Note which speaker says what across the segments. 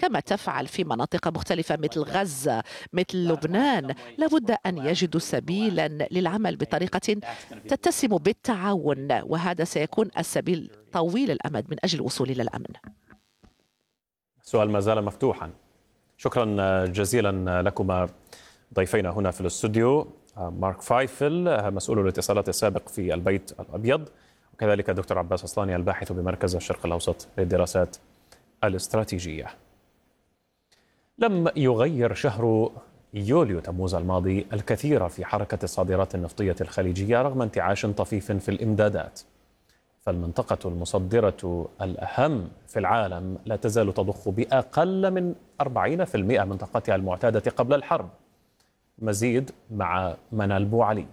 Speaker 1: كما تفعل في مناطق مختلفة مثل غزة، مثل لبنان. لابد أن يجدوا سبيلا للعمل بطريقة تتسم بالتعاون، وهذا سيكون السبيل طويل الأمد من أجل الوصول إلى الأمن.
Speaker 2: السؤال ما زال مفتوحا. شكرا جزيلا لكما ضيفينا هنا في الاستوديو، مارك فايفل مسؤول الاتصالات السابق في البيت الأبيض، وكذلك دكتور عباس أصلاني الباحث بمركز الشرق الأوسط للدراسات الاستراتيجية. لم يغير شهر يوليو تموز الماضي الكثير في حركة الصادرات النفطية الخليجية رغم انتعاش طفيف في الإمدادات، فالمنطقة المصدرة الأهم في العالم لا تزال تضخ بأقل من 40% من طاقتها المعتادة قبل الحرب. مزيد مع منال بوعلي.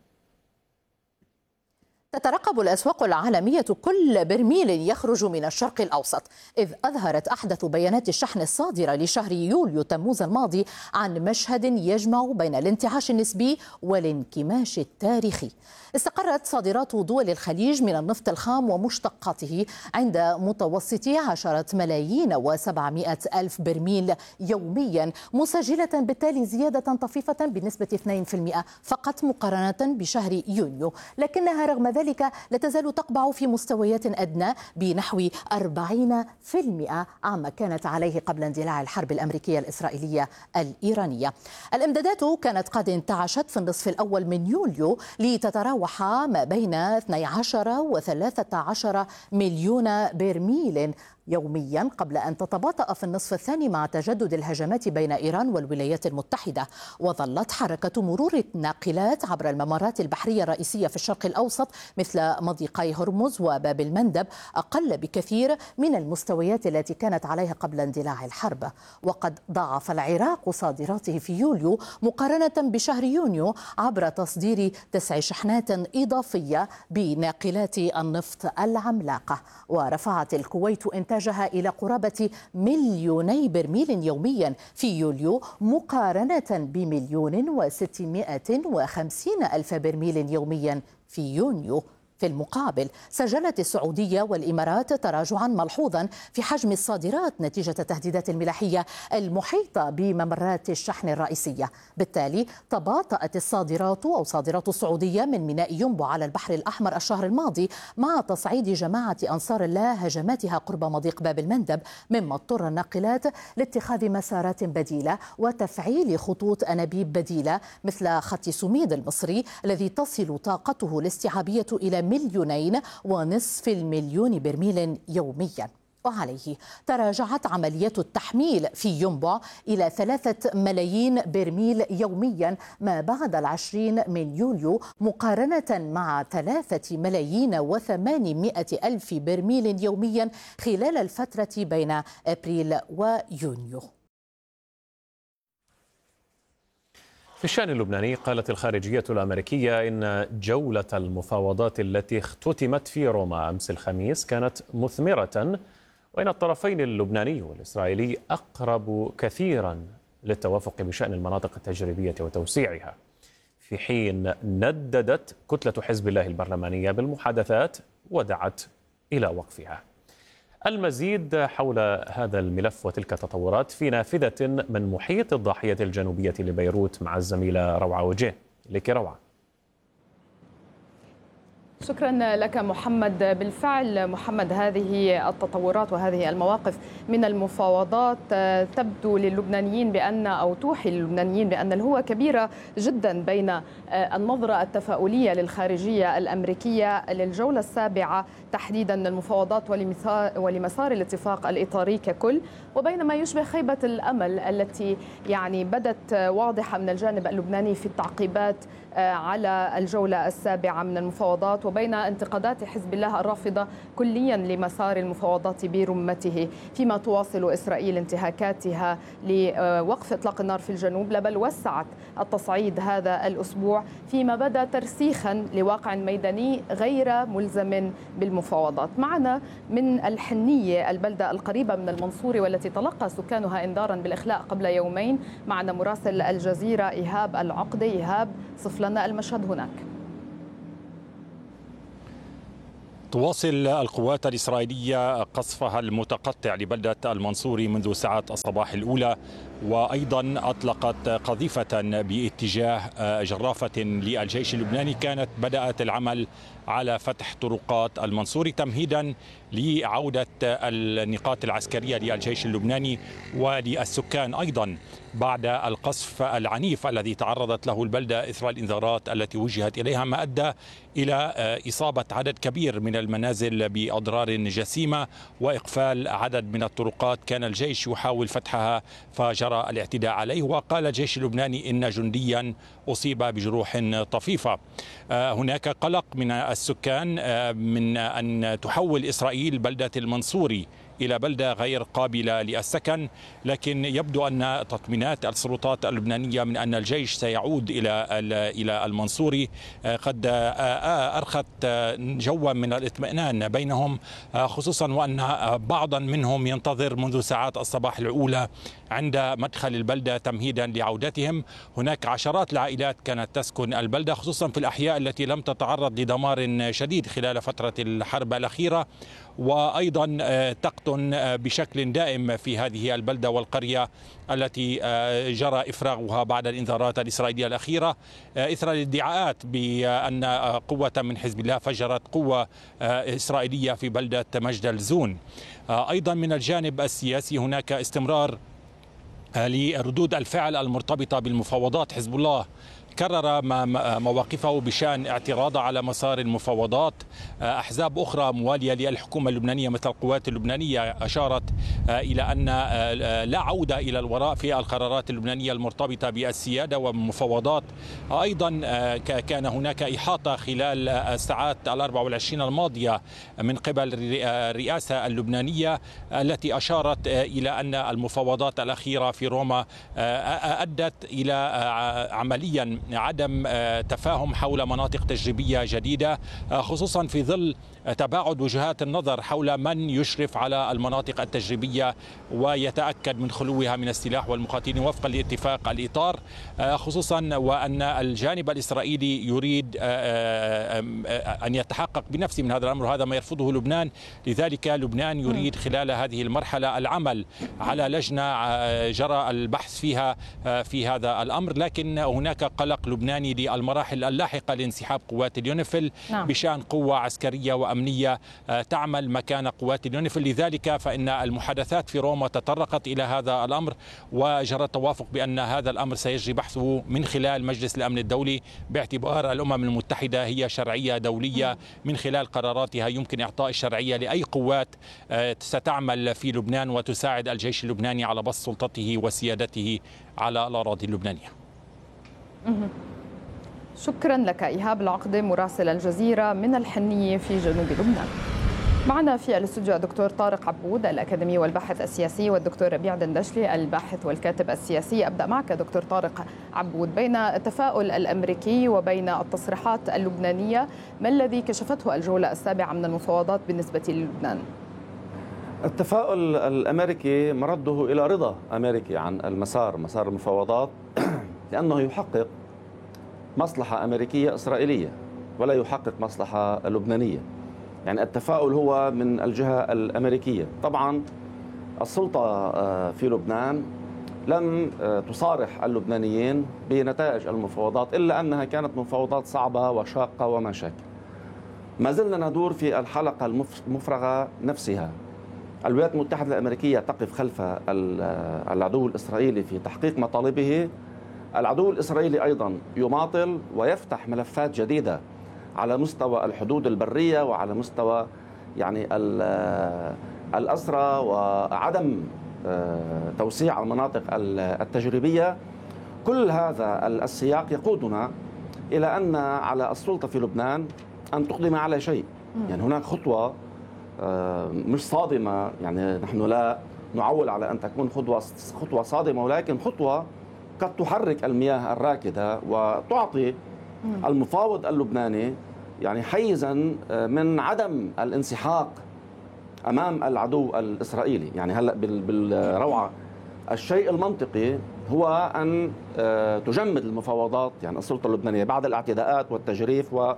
Speaker 3: تترقب الأسواق العالمية كل برميل يخرج من الشرق الأوسط، إذ أظهرت أحدث بيانات الشحن الصادرة لشهر يوليو تموز الماضي عن مشهد يجمع بين الانتعاش النسبي والانكماش التاريخي. استقرت صادرات دول الخليج من النفط الخام ومشتقاته عند متوسط 10,700,000 برميل يوميا، مسجلة بالتالي زيادة طفيفة بنسبة 2% فقط مقارنة بشهر يونيو، لكنها رغم ذلك لا تزال تقبع في مستويات أدنى بنحو 40% عما كانت عليه قبل اندلاع الحرب الأمريكية الإسرائيلية الإيرانية. الإمدادات كانت قد انتعشت في النصف الأول من يوليو لتتراوح ما بين 12 و13 مليون برميل يوميا، قبل أن تتباطأ في النصف الثاني مع تجدد الهجمات بين إيران والولايات المتحدة. وظلت حركة مرور الناقلات عبر الممرات البحرية الرئيسية في الشرق الأوسط مثل مضيقي هرمز وباب المندب أقل بكثير من المستويات التي كانت عليها قبل اندلاع الحرب. وقد ضاعف العراق صادراته في يوليو مقارنة بشهر يونيو عبر تصدير 9 شحنات إضافية بناقلات النفط العملاقة. ورفعت الكويت إنتاجها إلى قرابة 2,000,000 برميل يوميا في يوليو مقارنة ب1,650,000 برميل يوميا في يونيو. في المقابل سجلت السعودية والإمارات تراجعا ملحوظا في حجم الصادرات نتيجة التهديدات الملاحية المحيطة بممرات الشحن الرئيسية. بالتالي تباطأت الصادرات أو صادرات السعودية من ميناء ينبع على البحر الأحمر الشهر الماضي مع تصعيد جماعة أنصار الله هجماتها قرب مضيق باب المندب، مما اضطر الناقلات لاتخاذ مسارات بديلة وتفعيل خطوط أنابيب بديلة مثل خط سميد المصري الذي تصل طاقته الاستيعابية إلى 2,500,000 برميل يوميا. وعليه تراجعت عمليات التحميل في ينبع إلى 3 ملايين برميل يوميا ما بعد 20 من يوليو مقارنة مع 3,800,000 برميل يوميا خلال الفترة بين أبريل ويونيو.
Speaker 2: في الشأن اللبناني قالت الخارجية الأمريكية إن جولة المفاوضات التي اختتمت في روما أمس الخميس كانت مثمرة، وإن الطرفين اللبناني والإسرائيلي أقرب كثيرا للتوافق بشأن المناطق التجريبية وتوسيعها، في حين نددت كتلة حزب الله البرلمانية بالمحادثات ودعت إلى وقفها. المزيد حول هذا الملف وتلك التطورات في نافذة من محيط الضاحية الجنوبية لبيروت مع الزميلة روعة وجيه. لك روعة.
Speaker 4: شكرا لك محمد. بالفعل محمد، هذه التطورات وهذه المواقف من المفاوضات تبدو للبنانيين بأن أو توحي للبنانيين بأن الهوة كبيرة جدا بين النظرة التفاؤلية للخارجية الأمريكية للجولة السابعة تحديدا من المفاوضات ولمسار الاتفاق الإطاري ككل، وبين ما يشبه خيبة الأمل التي بدت واضحة من الجانب اللبناني في التعقيبات على الجولة السابعة من المفاوضات، وبين انتقادات حزب الله الرافضة كليا لمسار المفاوضات برمته، فيما تواصل إسرائيل انتهاكاتها لوقف إطلاق النار في الجنوب، بل وسعت التصعيد هذا الأسبوع فيما بدا ترسيخا لواقع ميداني غير ملزم بالمفاوضات. معنا من الحنية البلدة القريبة من المنصورة والتي تلقى سكانها إنذارا بالإخلاء قبل يومين، معنا مراسل الجزيرة إيهاب العقدة. إيهاب، صف لنا المشهد هناك.
Speaker 5: تواصل القوات الإسرائيلية قصفها المتقطع لبلدة المنصوري منذ ساعات الصباح الأولى، وأيضا أطلقت قذيفة باتجاه جرافة للجيش اللبناني كانت بدأت العمل على فتح طرقات المنصوري تمهيدا لعودة النقاط العسكرية للجيش اللبناني وللسكان أيضا بعد القصف العنيف الذي تعرضت له البلدة إثر الإنذارات التي وجهت إليها، ما أدى إلى إصابة عدد كبير من المنازل بأضرار جسيمة وإقفال عدد من الطرقات كان الجيش يحاول فتحها فجرى الاعتداء عليه. وقال الجيش اللبناني إن جنديا أصيب بجروح طفيفة. هناك قلق من السكان من أن تحول إسرائيل بلدة المنصوري إلى بلدة غير قابلة للسكن، لكن يبدو أن تطمينات السلطات اللبنانية من أن الجيش سيعود إلى المنصوري قد أرخت جوا من الاطمئنان بينهم، خصوصا وأن بعضا منهم ينتظر منذ ساعات الصباح الأولى عند مدخل البلدة تمهيدا لعودتهم. هناك عشرات العائلات كانت تسكن البلدة خصوصا في الأحياء التي لم تتعرض لدمار شديد خلال فترة الحرب الأخيرة، وأيضا تقطن بشكل دائم في هذه البلدة والقرية التي جرى إفراغها بعد الإنذارات الإسرائيلية الأخيرة إثر الادعاءات بأن قوة من حزب الله فجرت قوة إسرائيلية في بلدة مجدل زون. أيضا من الجانب السياسي هناك استمرار لردود الفعل المرتبطة بالمفاوضات. حزب الله كرر مواقفه بشأن اعتراضه على مسار المفاوضات. أحزاب أخرى موالية للحكومة اللبنانية مثل القوات اللبنانية أشارت إلى أن لا عودة إلى الوراء في القرارات اللبنانية المرتبطة بالسيادة والمفاوضات. أيضا كان هناك إحاطة خلال الساعات 24 الماضية من قبل الرئاسة اللبنانية التي أشارت إلى أن المفاوضات الأخيرة في روما أدت إلى عمليا عدم تفاهم حول مناطق تجريبية جديدة، خصوصا في ظل تباعد وجهات النظر حول من يشرف على المناطق التجريبية ويتأكد من خلوها من السلاح والمقاتلين وفقا لاتفاق الإطار، خصوصا وأن الجانب الإسرائيلي يريد أن يتحقق بنفسه من هذا الأمر، وهذا ما يرفضه لبنان. لذلك لبنان يريد خلال هذه المرحلة العمل على لجنة جرى البحث فيها في هذا الأمر، لكن هناك قلق لبناني للمراحل اللاحقة لانسحاب قوات اليونيفيل بشأن قوة عسكرية وأمنية تعمل مكان قوات اليونيفيل. لذلك فإن المحادثات في روما تطرقت إلى هذا الأمر وجرى التوافق بأن هذا الأمر سيجري بحثه من خلال مجلس الأمن الدولي، باعتبار الأمم المتحدة هي شرعية دولية من خلال قراراتها يمكن إعطاء الشرعية لأي قوات ستعمل في لبنان وتساعد الجيش اللبناني على بسط سلطته وسيادته على الأراضي اللبنانية.
Speaker 4: شكرا لك إيهاب العقدة مراسل الجزيرة من الحنية في جنوب لبنان. معنا في الاستوديو الدكتور طارق عبود الأكاديمي والباحث السياسي، والدكتور ربيع دندشلي الباحث والكاتب السياسي. أبدأ معك دكتور طارق عبود، بين التفاؤل الأمريكي وبين التصريحات اللبنانية، ما الذي كشفته الجولة السابعة من المفاوضات بالنسبة للبنان؟
Speaker 6: التفاؤل الأمريكي مرده إلى رضا أمريكي عن مسار المفاوضات لأنه يحقق مصلحة أمريكية إسرائيلية ولا يحقق مصلحة لبنانية. يعني التفاؤل هو من الجهة الأمريكية. طبعا السلطة في لبنان لم تصارح اللبنانيين بنتائج المفاوضات إلا أنها كانت مفاوضات صعبة وشاقة ومشاكل. ما زلنا ندور في الحلقة المفرغة نفسها. الولايات المتحدة الأمريكية تقف خلف العدو الإسرائيلي في تحقيق مطالبه. العدو الإسرائيلي أيضا يماطل ويفتح ملفات جديدة على مستوى الحدود البرية وعلى مستوى يعني الأسرى وعدم توسيع المناطق التجريبية. كل هذا السياق يقودنا إلى أن على السلطة في لبنان أن تقدم على شيء. يعني هناك خطوة مش صادمة، يعني نحن لا نعول على أن تكون خطوة صادمة، ولكن خطوة قد تحرك المياه الراكدة وتعطي المفاوض اللبناني يعني حيزا من عدم الانسحاق أمام العدو الإسرائيلي. يعني هلأ بالروعة الشيء المنطقي هو أن تجمد المفاوضات يعني السلطة اللبنانية بعد الاعتداءات والتجريف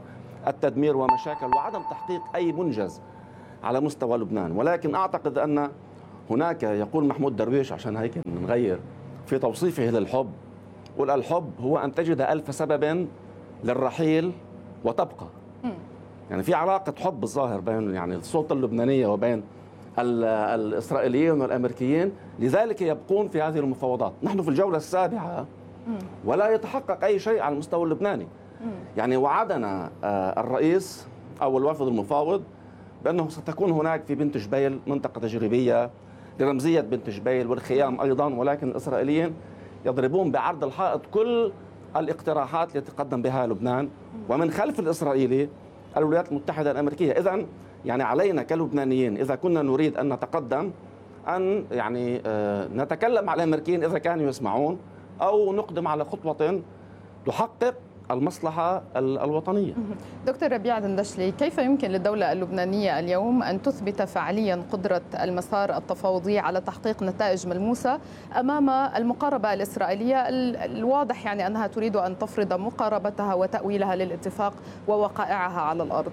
Speaker 6: التدمير ومشاكل وعدم تحقيق أي منجز على مستوى لبنان. ولكن أعتقد أن هناك، يقول محمود درويش عشان هيك نغير في توصيفه للحب، قل الحب هو أن تجد ألف سبب للرحيل وتبقى. يعني في علاقة حب الظاهر بين يعني السلطة اللبنانية وبين الإسرائيليين والأمريكيين، لذلك يبقون في هذه المفاوضات. نحن في الجولة السابعة ولا يتحقق أي شيء على المستوى اللبناني. يعني وعدنا الرئيس أو الوفد المفاوض بأنه ستكون هناك في بنت جبيل منطقة تجريبية لرمزية بنت جبيل والخيام أيضا، ولكن الإسرائيليين يضربون بعرض الحائط كل الاقتراحات التي تقدم بها لبنان، ومن خلف الإسرائيلي الولايات المتحدة الأمريكية. إذن يعني علينا كلبنانيين إذا كنا نريد أن نتقدم أن يعني نتكلم على الأمريكيين إذا كانوا يسمعون، أو نقدم على خطوة تحقق المصلحة الوطنية.
Speaker 4: دكتور ربيع دندشلي، كيف يمكن للدولة اللبنانية اليوم أن تثبت فعليا قدرة المسار التفاوضي على تحقيق نتائج ملموسة أمام المقاربة الإسرائيلية الواضح يعني أنها تريد أن تفرض مقاربتها وتأويلها للاتفاق ووقائعها على الأرض؟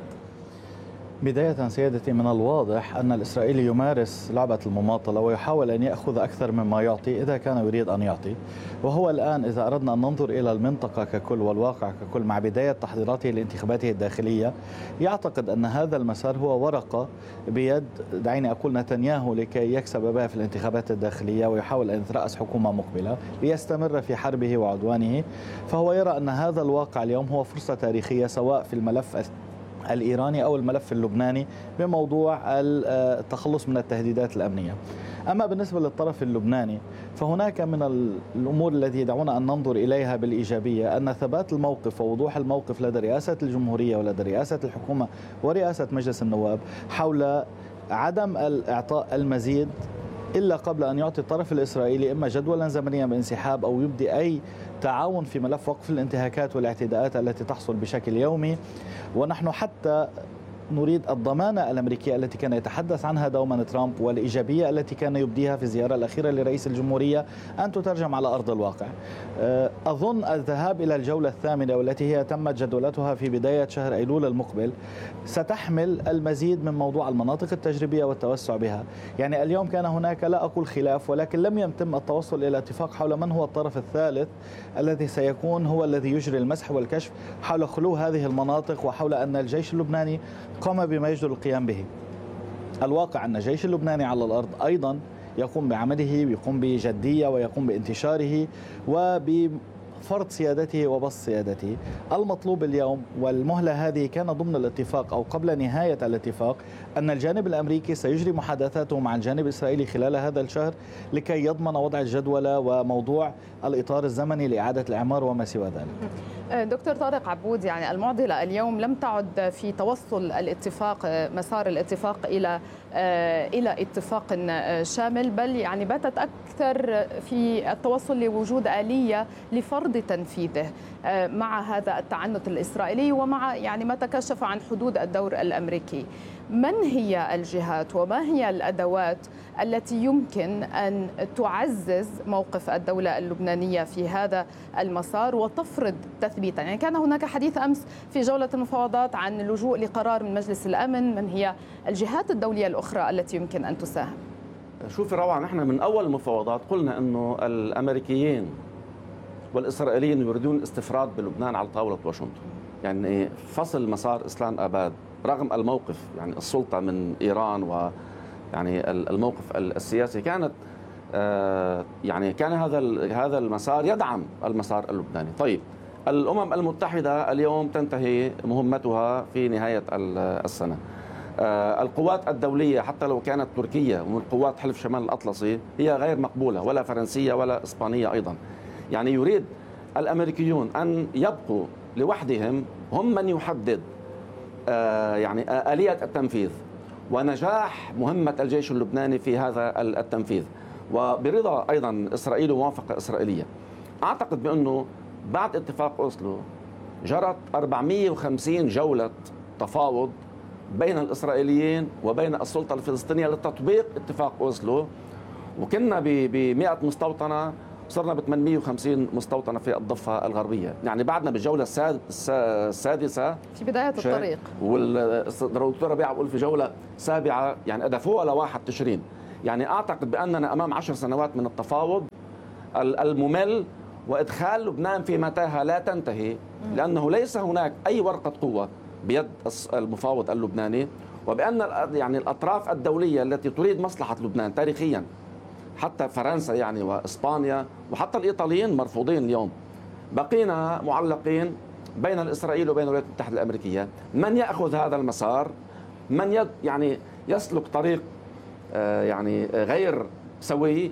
Speaker 7: بداية سيادتي، من الواضح أن الإسرائيلي يمارس لعبة المماطلة ويحاول أن يأخذ أكثر مما يعطي إذا كان يريد أن يعطي. وهو الآن إذا أردنا أن ننظر إلى المنطقة ككل والواقع ككل مع بداية تحضيراته لانتخاباته الداخلية، يعتقد أن هذا المسار هو ورقة بيد دعيني أقول نتنياهو لكي يكسب بها في الانتخابات الداخلية ويحاول أن يترأس حكومة مقبلة ليستمر في حربه وعدوانه. فهو يرى أن هذا الواقع اليوم هو فرصة تاريخية سواء في الملف الإيراني أو الملف اللبناني بموضوع التخلص من التهديدات الأمنية. أما بالنسبة للطرف اللبناني فهناك من الأمور التي يدعونا أن ننظر إليها بالإيجابية، أن ثبات الموقف ووضوح الموقف لدى رئاسة الجمهورية ولدى رئاسة الحكومة ورئاسة مجلس النواب حول عدم الإعطاء المزيد إلا قبل أن يعطي الطرف الإسرائيلي إما جدولا زمنيا بانسحاب أو يبدي أي تعاون في ملف وقف الانتهاكات والاعتداءات التي تحصل بشكل يومي. ونحن حتى نريد الضمانة الأمريكية التي كان يتحدث عنها دوما ترامب والإيجابية التي كان يبديها في الزيارة الأخيرة لرئيس الجمهورية أن تترجم على أرض الواقع. أظن الذهاب إلى الجولة الثامنة والتي هي تمت جدولتها في بداية شهر أيلول المقبل ستحمل المزيد من موضوع المناطق التجريبية والتوسع بها. يعني اليوم كان هناك لا أقول خلاف، ولكن لم يتم التوصل إلى اتفاق حول من هو الطرف الثالث الذي سيكون هو الذي يجري المسح والكشف حول خلو هذه المناطق وحول أن الجيش اللبناني قام بما يجدر القيام به. الواقع أن الجيش اللبناني على الأرض أيضا يقوم بعمله، يقوم بجدية ويقوم بانتشاره وبفرض سيادته وبسط سيادته. المطلوب اليوم والمهلة هذه كان ضمن الاتفاق أو قبل نهاية الاتفاق أن الجانب الأمريكي سيجري محادثاته مع الجانب الإسرائيلي خلال هذا الشهر لكي يضمن وضع الجدولة وموضوع الإطار الزمني لإعادة الإعمار وما سوى ذلك.
Speaker 4: دكتور طارق عبود، يعني المعضلة اليوم لم تعد في توصل الاتفاق مسار الاتفاق إلى اتفاق شامل، بل يعني باتت أكثر في التوصل لوجود آلية لفرض تنفيذه مع هذا التعنت الإسرائيلي ومع يعني ما تكشف عن حدود الدور الأمريكي. من هي الجهات وما هي الأدوات التي يمكن أن تعزز موقف الدولة اللبنانية في هذا المسار وتفرض تثبيتا؟ يعني كان هناك حديث أمس في جولة المفاوضات عن اللجوء لقرار من مجلس الأمن. من هي الجهات الدولية الأخرى التي يمكن أن تساهم؟
Speaker 6: شوفي روعة، نحن من أول المفاوضات قلنا أنه الأمريكيين والإسرائيليين يريدون استفراد بلبنان على طاولة واشنطن، يعني فصل مسار إسلام آباد رغم الموقف يعني السلطة من إيران ويعني الموقف السياسي. كانت يعني كان هذا المسار يدعم المسار اللبناني. طيب الأمم المتحدة اليوم تنتهي مهمتها في نهاية السنة. القوات الدولية حتى لو كانت تركية ومن قوات حلف شمال الأطلسي هي غير مقبولة، ولا فرنسية ولا إسبانية أيضا. يعني يريد الأمريكيون أن يبقوا لوحدهم، هم من يحدد يعني آلية التنفيذ ونجاح مهمة الجيش اللبناني في هذا التنفيذ، وبرضا أيضا إسرائيل وموافقة إسرائيلية. أعتقد بأنه بعد اتفاق أوسلو جرت 450 جولة تفاوض بين الإسرائيليين وبين السلطة الفلسطينية لتطبيق اتفاق أوسلو، وكنا ب100 مستوطنة صرنا ب 850 مستوطنة في الضفة الغربية. يعني بعدنا بالجولة السادسة
Speaker 4: في بداية الطريق،
Speaker 6: والدكتور ربيع بقول في جولة سابعة، يعني أضافوها لواحد تشرين. يعني أعتقد بأننا أمام 10 سنوات من التفاوض الممل وإدخال لبنان في متاهة لا تنتهي، لأنه ليس هناك أي ورقة قوة بيد المفاوض اللبناني، وبأن يعني الأطراف الدولية التي تريد مصلحة لبنان تاريخيا، حتى فرنسا يعني وإسبانيا وحتى الإيطاليين مرفوضين اليوم، بقينا معلقين بين الإسرائيل وبين الولايات المتحدة الأمريكية. من يأخذ هذا المسار، من يعني يسلك طريق يعني غير سوي،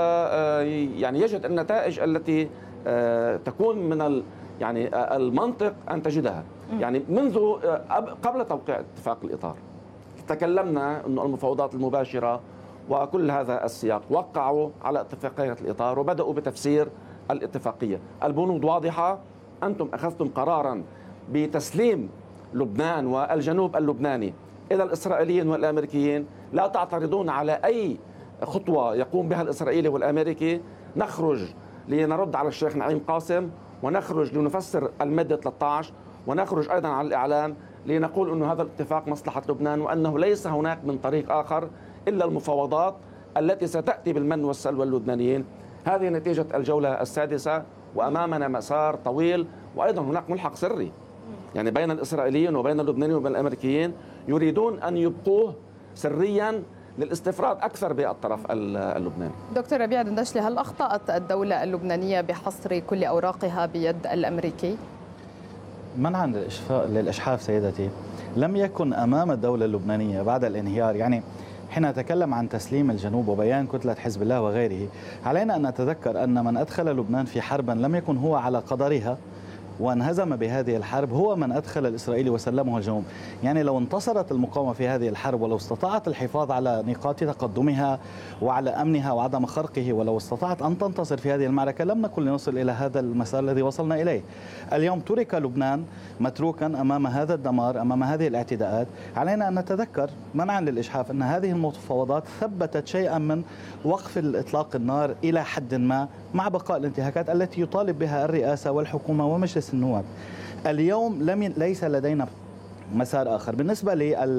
Speaker 6: يعني يجد النتائج التي تكون من يعني المنطق أن تجدها. يعني منذ قبل توقيع اتفاق الإطار تكلمنا أن المفاوضات المباشرة وكل هذا السياق وقعوا على اتفاقية الإطار وبدأوا بتفسير الاتفاقية. البنود واضحة، أنتم أخذتم قرارا بتسليم لبنان والجنوب اللبناني إلى الإسرائيليين والأمريكيين، لا تعترضون على أي خطوة يقوم بها الإسرائيلي والأمريكي. نخرج لنرد على الشيخ نعيم قاسم، ونخرج لنفسر المادة 13، ونخرج أيضا على الإعلام لنقول أن هذا الاتفاق مصلحة لبنان، وأنه ليس هناك من طريق آخر إلا المفاوضات التي ستأتي بالمن والسلوى اللبنانيين. هذه نتيجة الجولة السادسة، وأمامنا مسار طويل، وأيضا هناك ملحق سري يعني بين الإسرائيليين وبين اللبنانيين وبين الأمريكيين، يريدون أن يبقوه سريا للاستفراد أكثر بالطرف اللبناني.
Speaker 4: دكتور ربيع دندشلي، هل أخطأت الدولة اللبنانية بحصر كل أوراقها بيد الأمريكي؟
Speaker 7: منعا للإشحاف سيدتي لم يكن أمام الدولة اللبنانية بعد الانهيار. يعني حين نتكلم عن تسليم الجنوب وبيان كتلة حزب الله وغيره، علينا أن نتذكر أن من أدخل لبنان في حربا لم يكن هو على قدرها وانهزم بهذه الحرب هو من أدخل الإسرائيلي وسلمه الجنوب. يعني لو انتصرت المقاومة في هذه الحرب، ولو استطاعت الحفاظ على نقاط تقدمها وعلى أمنها وعدم خرقه، ولو استطاعت أن تنتصر في هذه المعركة، لم نكن لنصل إلى هذا المسار الذي وصلنا إليه. اليوم ترك لبنان متروكا أمام هذا الدمار، أمام هذه الاعتداءات. علينا أن نتذكر منعا للإجحاف أن هذه المفاوضات ثبتت شيئا من وقف الإطلاق النار إلى حد ما، مع بقاء الانتهاكات التي يطالب بها الرئاسة والحكومة ومجلس النواب. اليوم ليس لدينا مسار آخر. بالنسبة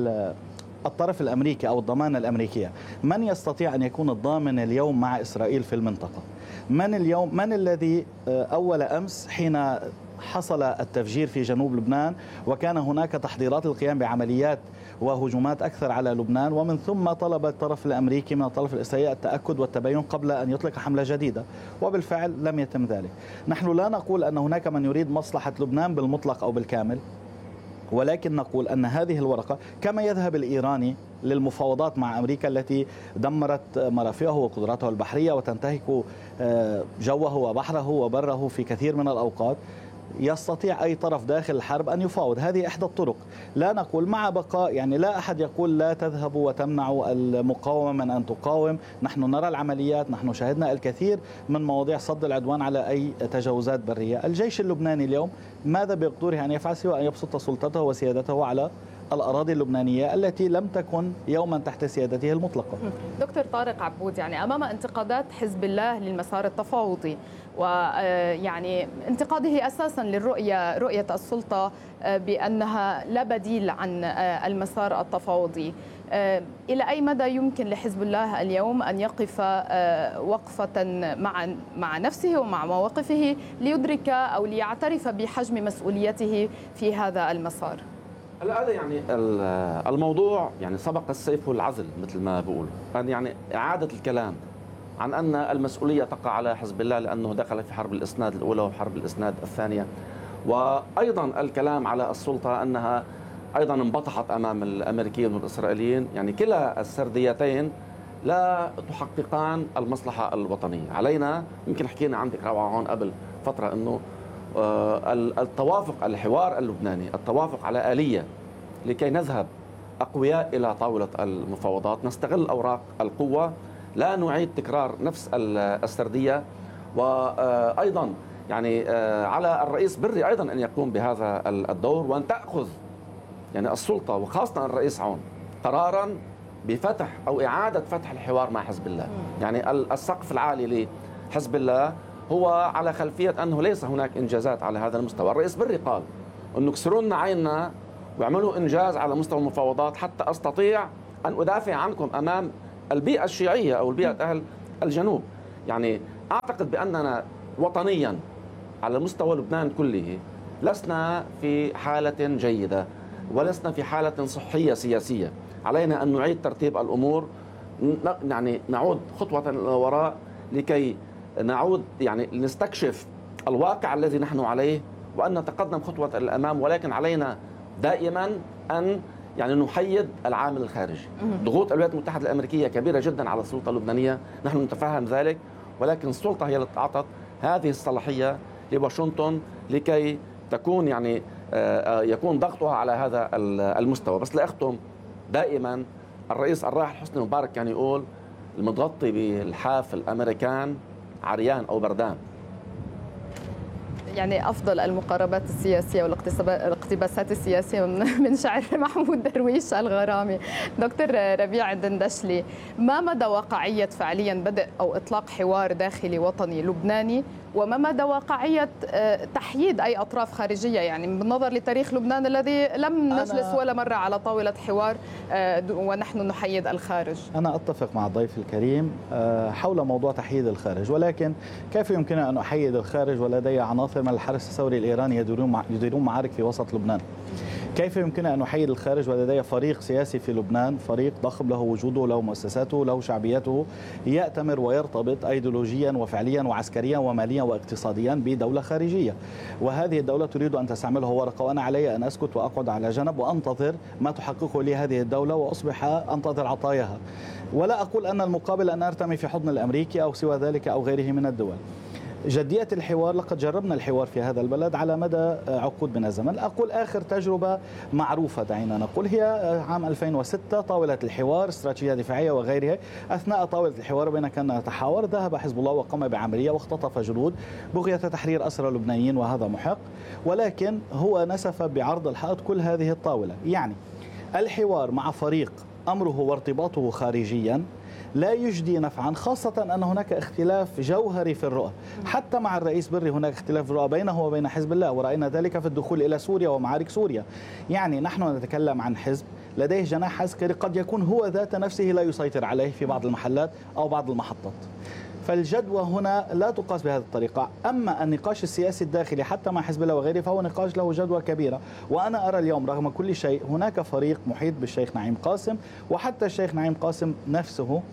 Speaker 7: للطرف الأمريكي أو الضمانة الأمريكية، من يستطيع أن يكون الضامن اليوم مع إسرائيل في المنطقة؟ من الذي أول أمس حين حصل التفجير في جنوب لبنان وكان هناك تحضيرات للقيام بعمليات وهجومات أكثر على لبنان، ومن ثم طلب الطرف الأمريكي من الطرف الإسرائيلي التأكد والتبين قبل أن يطلق حملة جديدة، وبالفعل لم يتم ذلك. نحن لا نقول أن هناك من يريد مصلحة لبنان بالمطلق أو بالكامل، ولكن نقول أن هذه الورقة كما يذهب الإيراني للمفاوضات مع أمريكا التي دمرت مرافقه وقدراته البحرية وتنتهك جوه وبحره وبره في كثير من الأوقات، يستطيع أي طرف داخل الحرب أن يفاوض. هذه إحدى الطرق. لا نقول مع بقاء، يعني لا أحد يقول لا تذهبوا وتمنعوا المقاومة من أن تقاوم. نحن نرى العمليات، نحن شاهدنا الكثير من مواضيع صد العدوان على أي تجاوزات برية. الجيش اللبناني اليوم ماذا بقدره أن يفعل سوى أن يبسط سلطته وسيادته على الأراضي اللبنانية التي لم تكن يوما تحت سيادته المطلقة.
Speaker 4: دكتور طارق عبود، يعني أمام انتقادات حزب الله للمسار التفاوضي، ويعني انتقاده أساسا رؤية السلطة بأنها لا بديل عن المسار التفاوضي، إلى أي مدى يمكن لحزب الله اليوم أن يقف وقفة مع نفسه ومع مواقفه ليدرك أو ليعترف بحجم مسؤوليته في هذا المسار؟
Speaker 6: هذا يعني الموضوع يعني سبق السيف والعزل مثل ما بقول، يعني إعادة الكلام عن أن المسؤولية تقع على حزب الله لأنه دخل في حرب الإسناد الأولى وحرب الإسناد الثانية، وأيضا الكلام على السلطة أنها أيضا انبطحت أمام الأمريكيين والإسرائيليين. يعني كلا السرديتين لا تحققان المصلحة الوطنية. علينا، يمكن حكينا عندك روعة هون قبل فترة، أنه التوافق، الحوار اللبناني، التوافق على آلية لكي نذهب أقوياء إلى طاولة المفاوضات، نستغل أوراق القوة، لا نعيد تكرار نفس السردية. وأيضا يعني على الرئيس بري أيضا أن يقوم بهذا الدور، وأن تأخذ يعني السلطة وخاصة الرئيس عون قرارا بفتح أو إعادة فتح الحوار مع حزب الله. يعني السقف العالي لحزب الله هو على خلفية أنه ليس هناك إنجازات على هذا المستوى. الرئيس بري قال أنه كسروا لنا عيننا ويعملوا إنجاز على مستوى المفاوضات حتى أستطيع أن أدافع عنكم أمام البيئة الشيعية أو البيئة أهل الجنوب. يعني أعتقد بأننا وطنيا على مستوى لبنان كله لسنا في حالة جيدة ولسنا في حالة صحية سياسية. علينا أن نعيد ترتيب الأمور، يعني نعود خطوة إلى الوراء لكي نعود يعني نستكشف الواقع الذي نحن عليه وأن نتقدم خطوة إلى الأمام. ولكن علينا دائما أن يعني نحيد العامل الخارجي. ضغوط الولايات المتحدة الأمريكية كبيرة جدا على السلطة اللبنانية، نحن نتفهم ذلك، ولكن السلطة هي التي أعطت هذه الصلاحية لواشنطن لكي تكون يعني يكون ضغطها على هذا المستوى. بس لأختم، دائما الرئيس الراحل حسني مبارك كان يقول المتغطي بالحاف الأمريكان عريان أو بردان.
Speaker 4: يعني أفضل المقاربات السياسية والاقتباسات السياسية من شعر محمود درويش الغرامي. دكتور ربيع الدندشلي، ما مدى واقعية فعليا بدء أو إطلاق حوار داخلي وطني لبناني، وما مدى واقعية تحييد أي أطراف خارجية، يعني بالنظر لتاريخ لبنان الذي لم نجلس ولا مرة على طاولة حوار ونحن نحيد الخارج؟
Speaker 7: أنا أتفق مع الضيف الكريم حول موضوع تحييد الخارج، ولكن كيف يمكن أن أحيد الخارج ولدي عناصر من الحرس الثوري الإيراني يديرون معارك في وسط لبنان؟ كيف يمكن أن أحيد الخارج ولدي فريق سياسي في لبنان، فريق ضخم له وجوده، له مؤسساته، له شعبيته، يأتمر ويرتبط أيديولوجيا وفعليا وعسكريا وماليا واقتصاديا بدولة خارجية، وهذه الدولة تريد أن تستعمله ورقة، وأنا علي أن أسكت وأقعد على جنب وأنتظر ما تحققه لي هذه الدولة وأصبح أنتظر عطاياها، ولا أقول أن المقابل أن أرتمي في حضن الأمريكي أو سوى ذلك أو غيره من الدول. جدية الحوار، لقد جربنا الحوار في هذا البلد على مدى عقود من الزمن. أقول آخر تجربة معروفة دعينا نقول هي عام 2006 طاولة الحوار، استراتيجية دفاعية وغيرها. أثناء طاولة الحوار بين كنا نتحاور ذهب حزب الله وقام بعملية واختطف جنود بغية تحرير أسرى لبنانيين، وهذا محق، ولكن هو نسف بعرض الحائط كل هذه الطاولة. يعني الحوار مع فريق أمره وارتباطه خارجيا لا يجدي نفعا، خاصة أن هناك اختلاف جوهري في الرؤى. حتى مع الرئيس بري هناك اختلاف في الرؤى بينه وبين حزب الله، ورأينا ذلك في الدخول إلى سوريا ومعارك سوريا. يعني نحن نتكلم عن حزب لديه جناح عسكري قد يكون هو ذات نفسه لا يسيطر عليه في بعض المحلات أو بعض المحطات. فالجدوى هنا لا تقاس بهذه الطريقة. أما النقاش السياسي الداخلي حتى مع حزب الله وغيره فهو نقاش له جدوى كبيرة. وأنا أرى اليوم رغم كل شيء هناك فريق محيط بالشيخ نعيم قاسم، وحتى الشيخ نعيم قاسم نفسه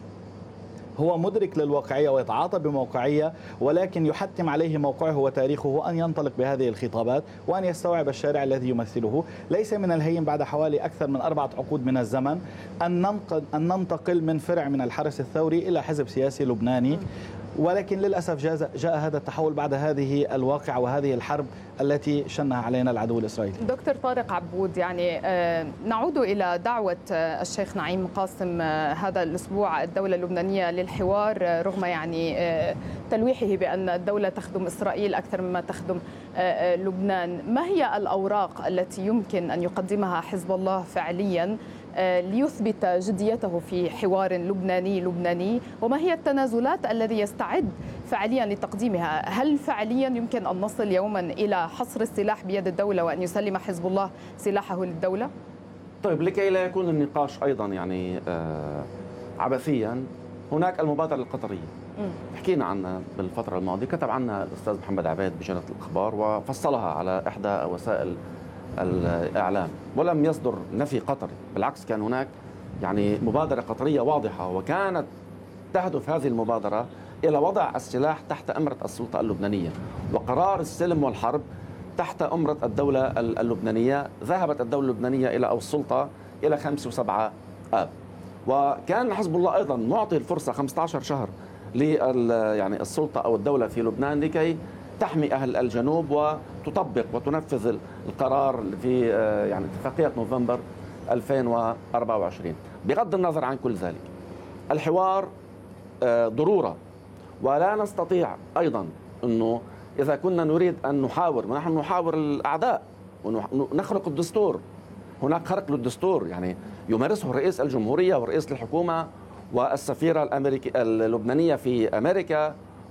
Speaker 7: هو مدرك للواقعية ويتعاطى بموقعية، ولكن يحتم عليه موقعه وتاريخه أن ينطلق بهذه الخطابات وأن يستوعب الشارع الذي يمثله. ليس من الهين بعد حوالي أكثر من 4 عقود من الزمن أن ننتقل من فرع من الحرس الثوري إلى حزب سياسي لبناني، ولكن للأسف جاء هذا التحول بعد هذه الواقعة وهذه الحرب التي شنها علينا العدو الإسرائيلي.
Speaker 4: دكتور طارق عبود، يعني نعود إلى دعوة الشيخ نعيم قاسم هذا الأسبوع الدولة اللبنانية للحوار، رغم يعني تلويحه بأن الدولة تخدم إسرائيل أكثر مما تخدم لبنان. ما هي الأوراق التي يمكن أن يقدمها حزب الله فعليا ليثبت جديته في حوار لبناني، وما هي التنازلات التي يستعد فعليا لتقديمها؟ هل فعليا يمكن أن نصل يوما إلى حصر السلاح بيد الدولة وأن يسلم حزب الله سلاحه للدولة؟
Speaker 6: طيب، لكي لا يكون النقاش أيضا يعني عبثيا، هناك المبادرة القطرية حكينا عنها بالفترة الماضية، كتب عنها الأستاذ محمد عبيد بجريدة الأخبار وفصلها على إحدى وسائل الإعلام، ولم يصدر نفي قطري، بالعكس كان هناك يعني مبادرة قطرية واضحة، وكانت تهدف هذه المبادرة إلى وضع السلاح تحت أمرة السلطة اللبنانية وقرار السلم والحرب تحت أمرة الدولة اللبنانية. ذهبت الدولة اللبنانية إلى أو السلطة إلى 5 و7 آب، وكان حزب الله أيضا معطي الفرصة 15 شهر يعني السلطة أو الدولة في لبنان لكي تحمي أهل الجنوب وتطبق وتنفذ القرار في يعني اتفاقية نوفمبر 2024. بغض النظر عن كل ذلك، الحوار ضرورة، ولا نستطيع أيضا أنه إذا كنا نريد أن نحاور، ونحن نحاور الأعداء ونخرق الدستور، هناك خرق للدستور يعني يمارسه رئيس الجمهورية ورئيس الحكومة والسفيرة اللبنانية في أمريكا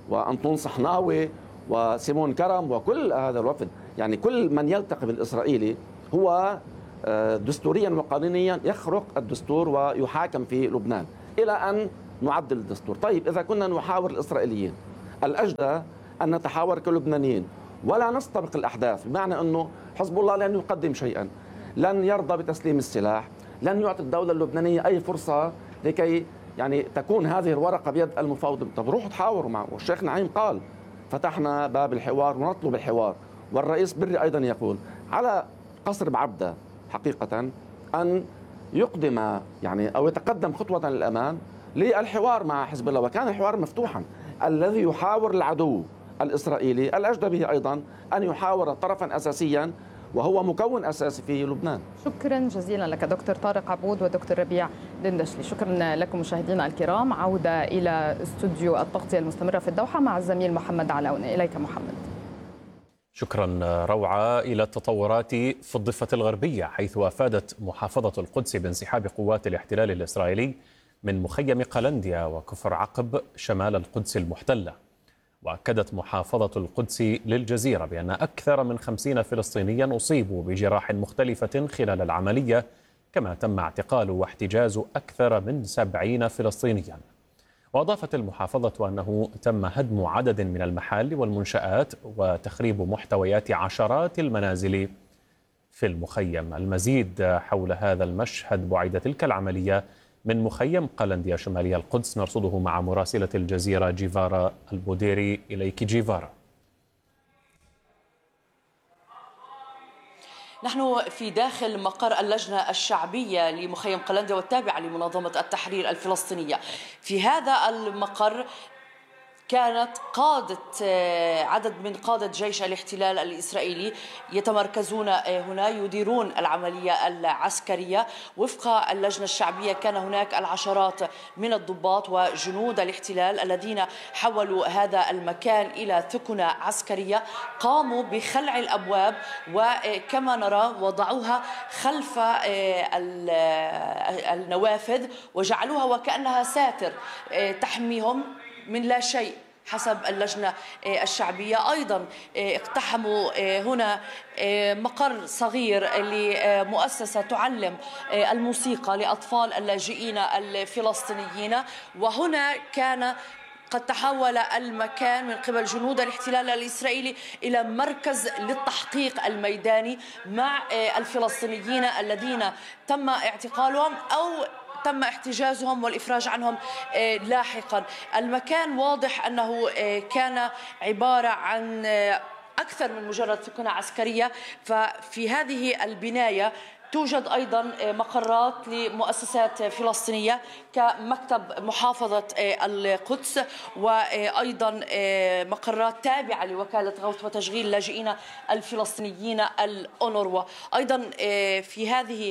Speaker 6: وأنطون صحناوي وسيمون كرم وكل هذا الوفد، يعني كل من يلتقي بالإسرائيلي هو دستوريا وقانونيا يخرق الدستور ويحاكم في لبنان إلى أن نعدل الدستور. طيب إذا كنا نحاور الإسرائيليين، الأجدى أن نتحاور كلبنانيين ولا نستبق الأحداث، بمعنى أنه حزب الله لن يقدم شيئا، لن يرضى بتسليم السلاح، لن يعطي الدولة اللبنانية أي فرصة لكي يعني تكون هذه الورقة بيد المفاوض. طب روحوا تحاوروا معه. والشيخ نعيم قال فتحنا باب الحوار ونطلب الحوار، والرئيس بري أيضا يقول على قصر بعبدة حقيقة أن يقدم يعني أو يتقدم خطوة للأمام للحوار مع حزب الله، وكان الحوار مفتوحا. الذي يحاور العدو الإسرائيلي الأجدى به أيضا أن يحاور طرفا أساسيا وهو مكون أساسي في لبنان.
Speaker 4: شكرا جزيلا لك دكتور طارق عبود ودكتور ربيع دندشلي. شكرا لكم مشاهدينا الكرام. عودة إلى استوديو التغطية المستمرة في الدوحة مع الزميل محمد علاون. إليك محمد.
Speaker 2: شكرا روعة. إلى التطورات في الضفة الغربية، حيث أفادت محافظة القدس بانسحاب قوات الاحتلال الإسرائيلي من مخيم قلنديا وكفر عقب شمال القدس المحتلة. وأكدت محافظة القدس للجزيرة بأن أكثر من 50 فلسطينيا أصيبوا بجراح مختلفة خلال العملية، كما تم اعتقال واحتجاز أكثر من 70 فلسطينيا. وأضافت المحافظة أنه تم هدم عدد من المحال والمنشآت وتخريب محتويات عشرات المنازل في المخيم. المزيد حول هذا المشهد بعد تلك العملية من مخيم قلنديا شمالي القدس نرصده مع مراسلة الجزيرة جيفارا البوديري. إليك جيفارا.
Speaker 8: نحن في داخل مقر اللجنة الشعبية لمخيم قلنديا والتابعة لمنظمة التحرير الفلسطينية. في هذا المقر كانت عدد من قادة جيش الاحتلال الإسرائيلي يتمركزون هنا يديرون العملية العسكرية. وفق اللجنة الشعبية كان هناك العشرات من الضباط وجنود الاحتلال الذين حولوا هذا المكان إلى ثكنة عسكرية، قاموا بخلع الأبواب وكما نرى وضعوها خلف النوافذ وجعلوها وكأنها ساتر تحميهم من لا شيء حسب اللجنة الشعبية. أيضا اقتحموا هنا مقر صغير لمؤسسة تعلم الموسيقى لأطفال اللاجئين الفلسطينيين، وهنا كان قد تحول المكان من قبل جنود الاحتلال الإسرائيلي إلى مركز للتحقيق الميداني مع الفلسطينيين الذين تم اعتقالهم أو تم احتجازهم والإفراج عنهم لاحقا. المكان واضح أنه كان عبارة عن أكثر من مجرد ثكنة عسكرية. ففي هذه البناية توجد أيضا مقرات لمؤسسات فلسطينية كمكتب محافظة القدس، وأيضا مقرات تابعة لوكالة غوث وتشغيل اللاجئين الفلسطينيين الأونروا. أيضا في هذه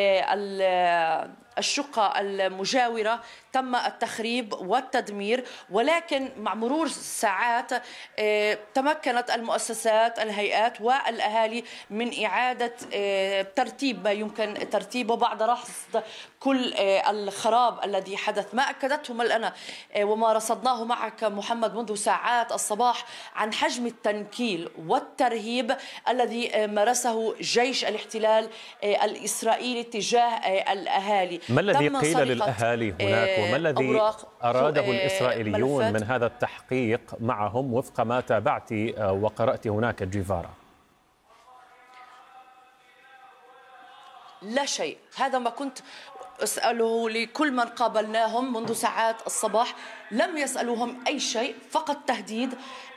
Speaker 8: الشقة المجاورة تم التخريب والتدمير، ولكن مع مرور ساعات تمكنت المؤسسات الهيئات والأهالي من إعادة ترتيب ما يمكن ترتيبه بعد رصد كل الخراب الذي حدث. ما أكدته لنا وما رصدناه معك محمد منذ ساعات الصباح عن حجم التنكيل والترهيب الذي مارسه جيش الاحتلال الإسرائيلي تجاه الأهالي.
Speaker 2: ما الذي قيل للأهالي هناك وما الذي أراده الإسرائيليون من هذا التحقيق معهم وفق ما تابعت وقرأت هناك جيفارا؟
Speaker 8: لا شيء. هذا ما كنت أسأله لكل من قابلناهم منذ ساعات الصباح، لم يسألوهم أي شيء، فقط تهديد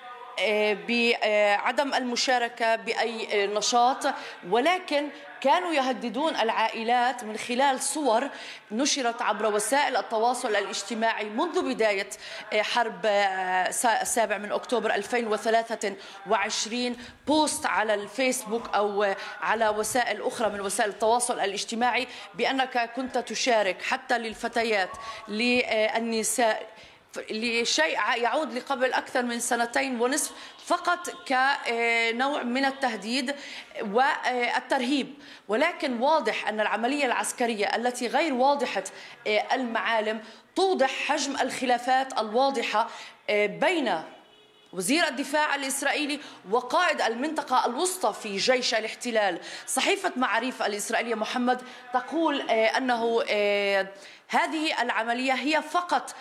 Speaker 8: بعدم المشاركة بأي نشاط، ولكن كانوا يهددون العائلات من خلال صور نشرت عبر وسائل التواصل الاجتماعي منذ بداية حرب 7 من أكتوبر 2023، بوست على الفيسبوك أو على وسائل أخرى من وسائل التواصل الاجتماعي بأنك كنت تشارك حتى للفتيات للنساء لشيء يعود لقبل أكثر من 2.5 سنين فقط كنوع من التهديد والترهيب. ولكن واضح أن العملية العسكرية التي غير واضحة المعالم توضح حجم الخلافات الواضحة بين وزير الدفاع الإسرائيلي وقائد المنطقة الوسطى في جيش الاحتلال. صحيفة معاريف الإسرائيلية محمد تقول أنه هذه العملية هي فقط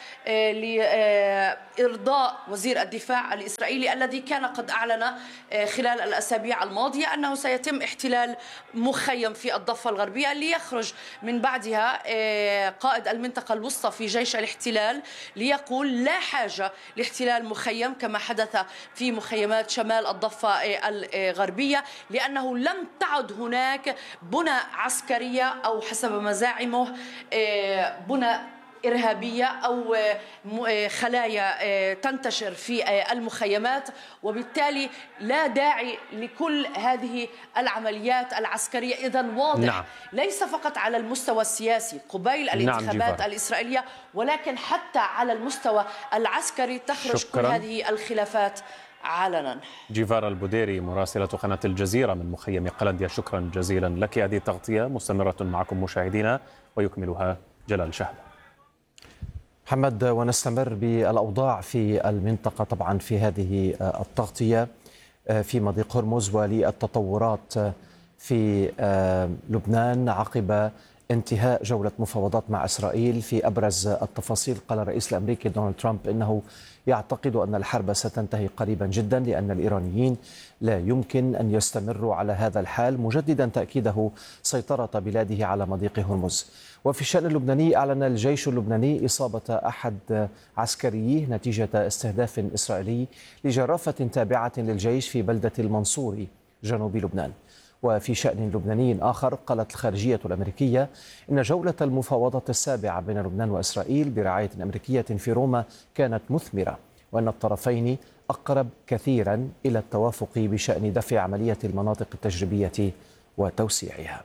Speaker 8: لإرضاء وزير الدفاع الإسرائيلي الذي كان قد أعلن خلال الأسابيع الماضية أنه سيتم احتلال مخيم في الضفة الغربية، ليخرج من بعدها قائد المنطقة الوسطى في جيش الاحتلال ليقول لا حاجة لاحتلال مخيم كما حدث في مخيمات شمال الضفة الغربية، لأنه لم تعد هناك بنى عسكرية أو حسب مزاعمه بنى إرهابية أو خلايا تنتشر في المخيمات، وبالتالي لا داعي لكل هذه العمليات العسكرية. إذن واضح ليس فقط على المستوى السياسي قبيل الانتخابات الإسرائيلية، ولكن حتى على المستوى العسكري تخرج كل هذه الخلافات علنا.
Speaker 2: جيفارا البوديري مراسلة قناة الجزيرة من مخيم قلنديا، شكرا جزيلا لك. هذه التغطية مستمرة معكم مشاهدينا ويكملها جلال شهب.
Speaker 9: محمد، ونستمر بالأوضاع في المنطقة طبعا في هذه التغطية في مضيق هرمز وللتطورات في لبنان عقب انتهاء جولة مفاوضات مع إسرائيل. في أبرز التفاصيل قال الرئيس الأمريكي دونالد ترامب إنه يعتقد أن الحرب ستنتهي قريبا جدا لأن الإيرانيين لا يمكن أن يستمروا على هذا الحال، مجددا تأكيده سيطرة بلاده على مضيق هرمز. وفي الشأن اللبناني أعلن الجيش اللبناني إصابة أحد عسكريه نتيجة استهداف إسرائيلي لجرافة تابعة للجيش في بلدة المنصوري جنوب لبنان. وفي شأن لبناني آخر قالت الخارجية الأمريكية إن جولة المفاوضات السابعة بين لبنان وإسرائيل برعاية أمريكية في روما كانت مثمرة، وأن الطرفين أقرب كثيرا إلى التوافق بشأن دفع عملية المناطق التجريبية وتوسيعها.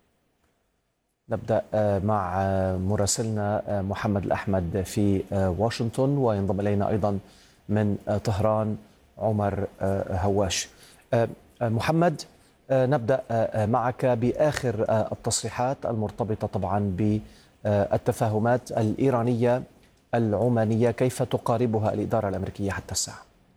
Speaker 9: نبدأ مع مراسلنا محمد الأحمد في واشنطن، وينضم إلينا أيضا من طهران عمر هواش. محمد، نبدأ معك بآخر التصريحات المرتبطة طبعا بالتفاهمات الإيرانية العمانية، كيف تقاربها الإدارة الأمريكية حتى الساعة؟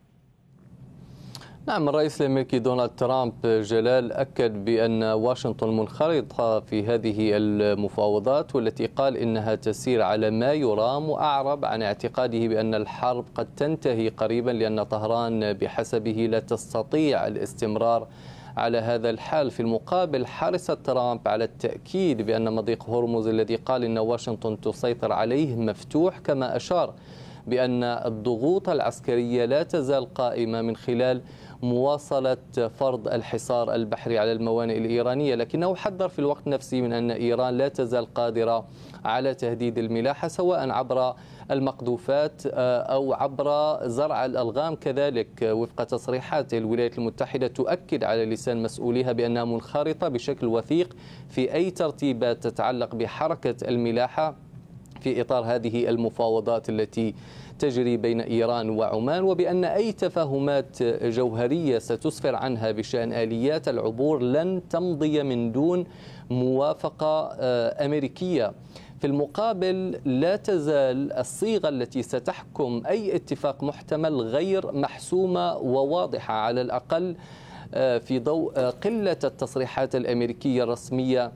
Speaker 10: نعم، الرئيس الأمريكي دونالد ترامب جلال أكد بأن واشنطن منخرطة في هذه المفاوضات، والتي قال إنها تسير على ما يرام، وأعرب عن اعتقاده بأن الحرب قد تنتهي قريبا لأن طهران بحسبه لا تستطيع الاستمرار على هذا الحال. في المقابل حرص ترامب على التأكيد بأن مضيق هرمز الذي قال إن واشنطن تسيطر عليه مفتوح، كما أشار بأن الضغوط العسكرية لا تزال قائمة من خلال مواصلة فرض الحصار البحري على الموانئ الإيرانية، لكنه حذر في الوقت نفسه من أن إيران لا تزال قادرة على تهديد الملاحة سواء عبر المقذوفات أو عبر زرع الألغام. كذلك وفق تصريحات الولايات المتحدة تؤكد على لسان مسؤوليها بأنها منخرطة بشكل وثيق في أي ترتيبات تتعلق بحركة الملاحة في إطار هذه المفاوضات التي تجري بين إيران وعمان، وبأن أي تفاهمات جوهرية ستسفر عنها بشأن آليات العبور لن تمضي من دون موافقة أمريكية. في المقابل لا تزال الصيغة التي ستحكم أي اتفاق محتمل غير محسومة وواضحة، على الأقل في ضوء قلة التصريحات الأمريكية الرسمية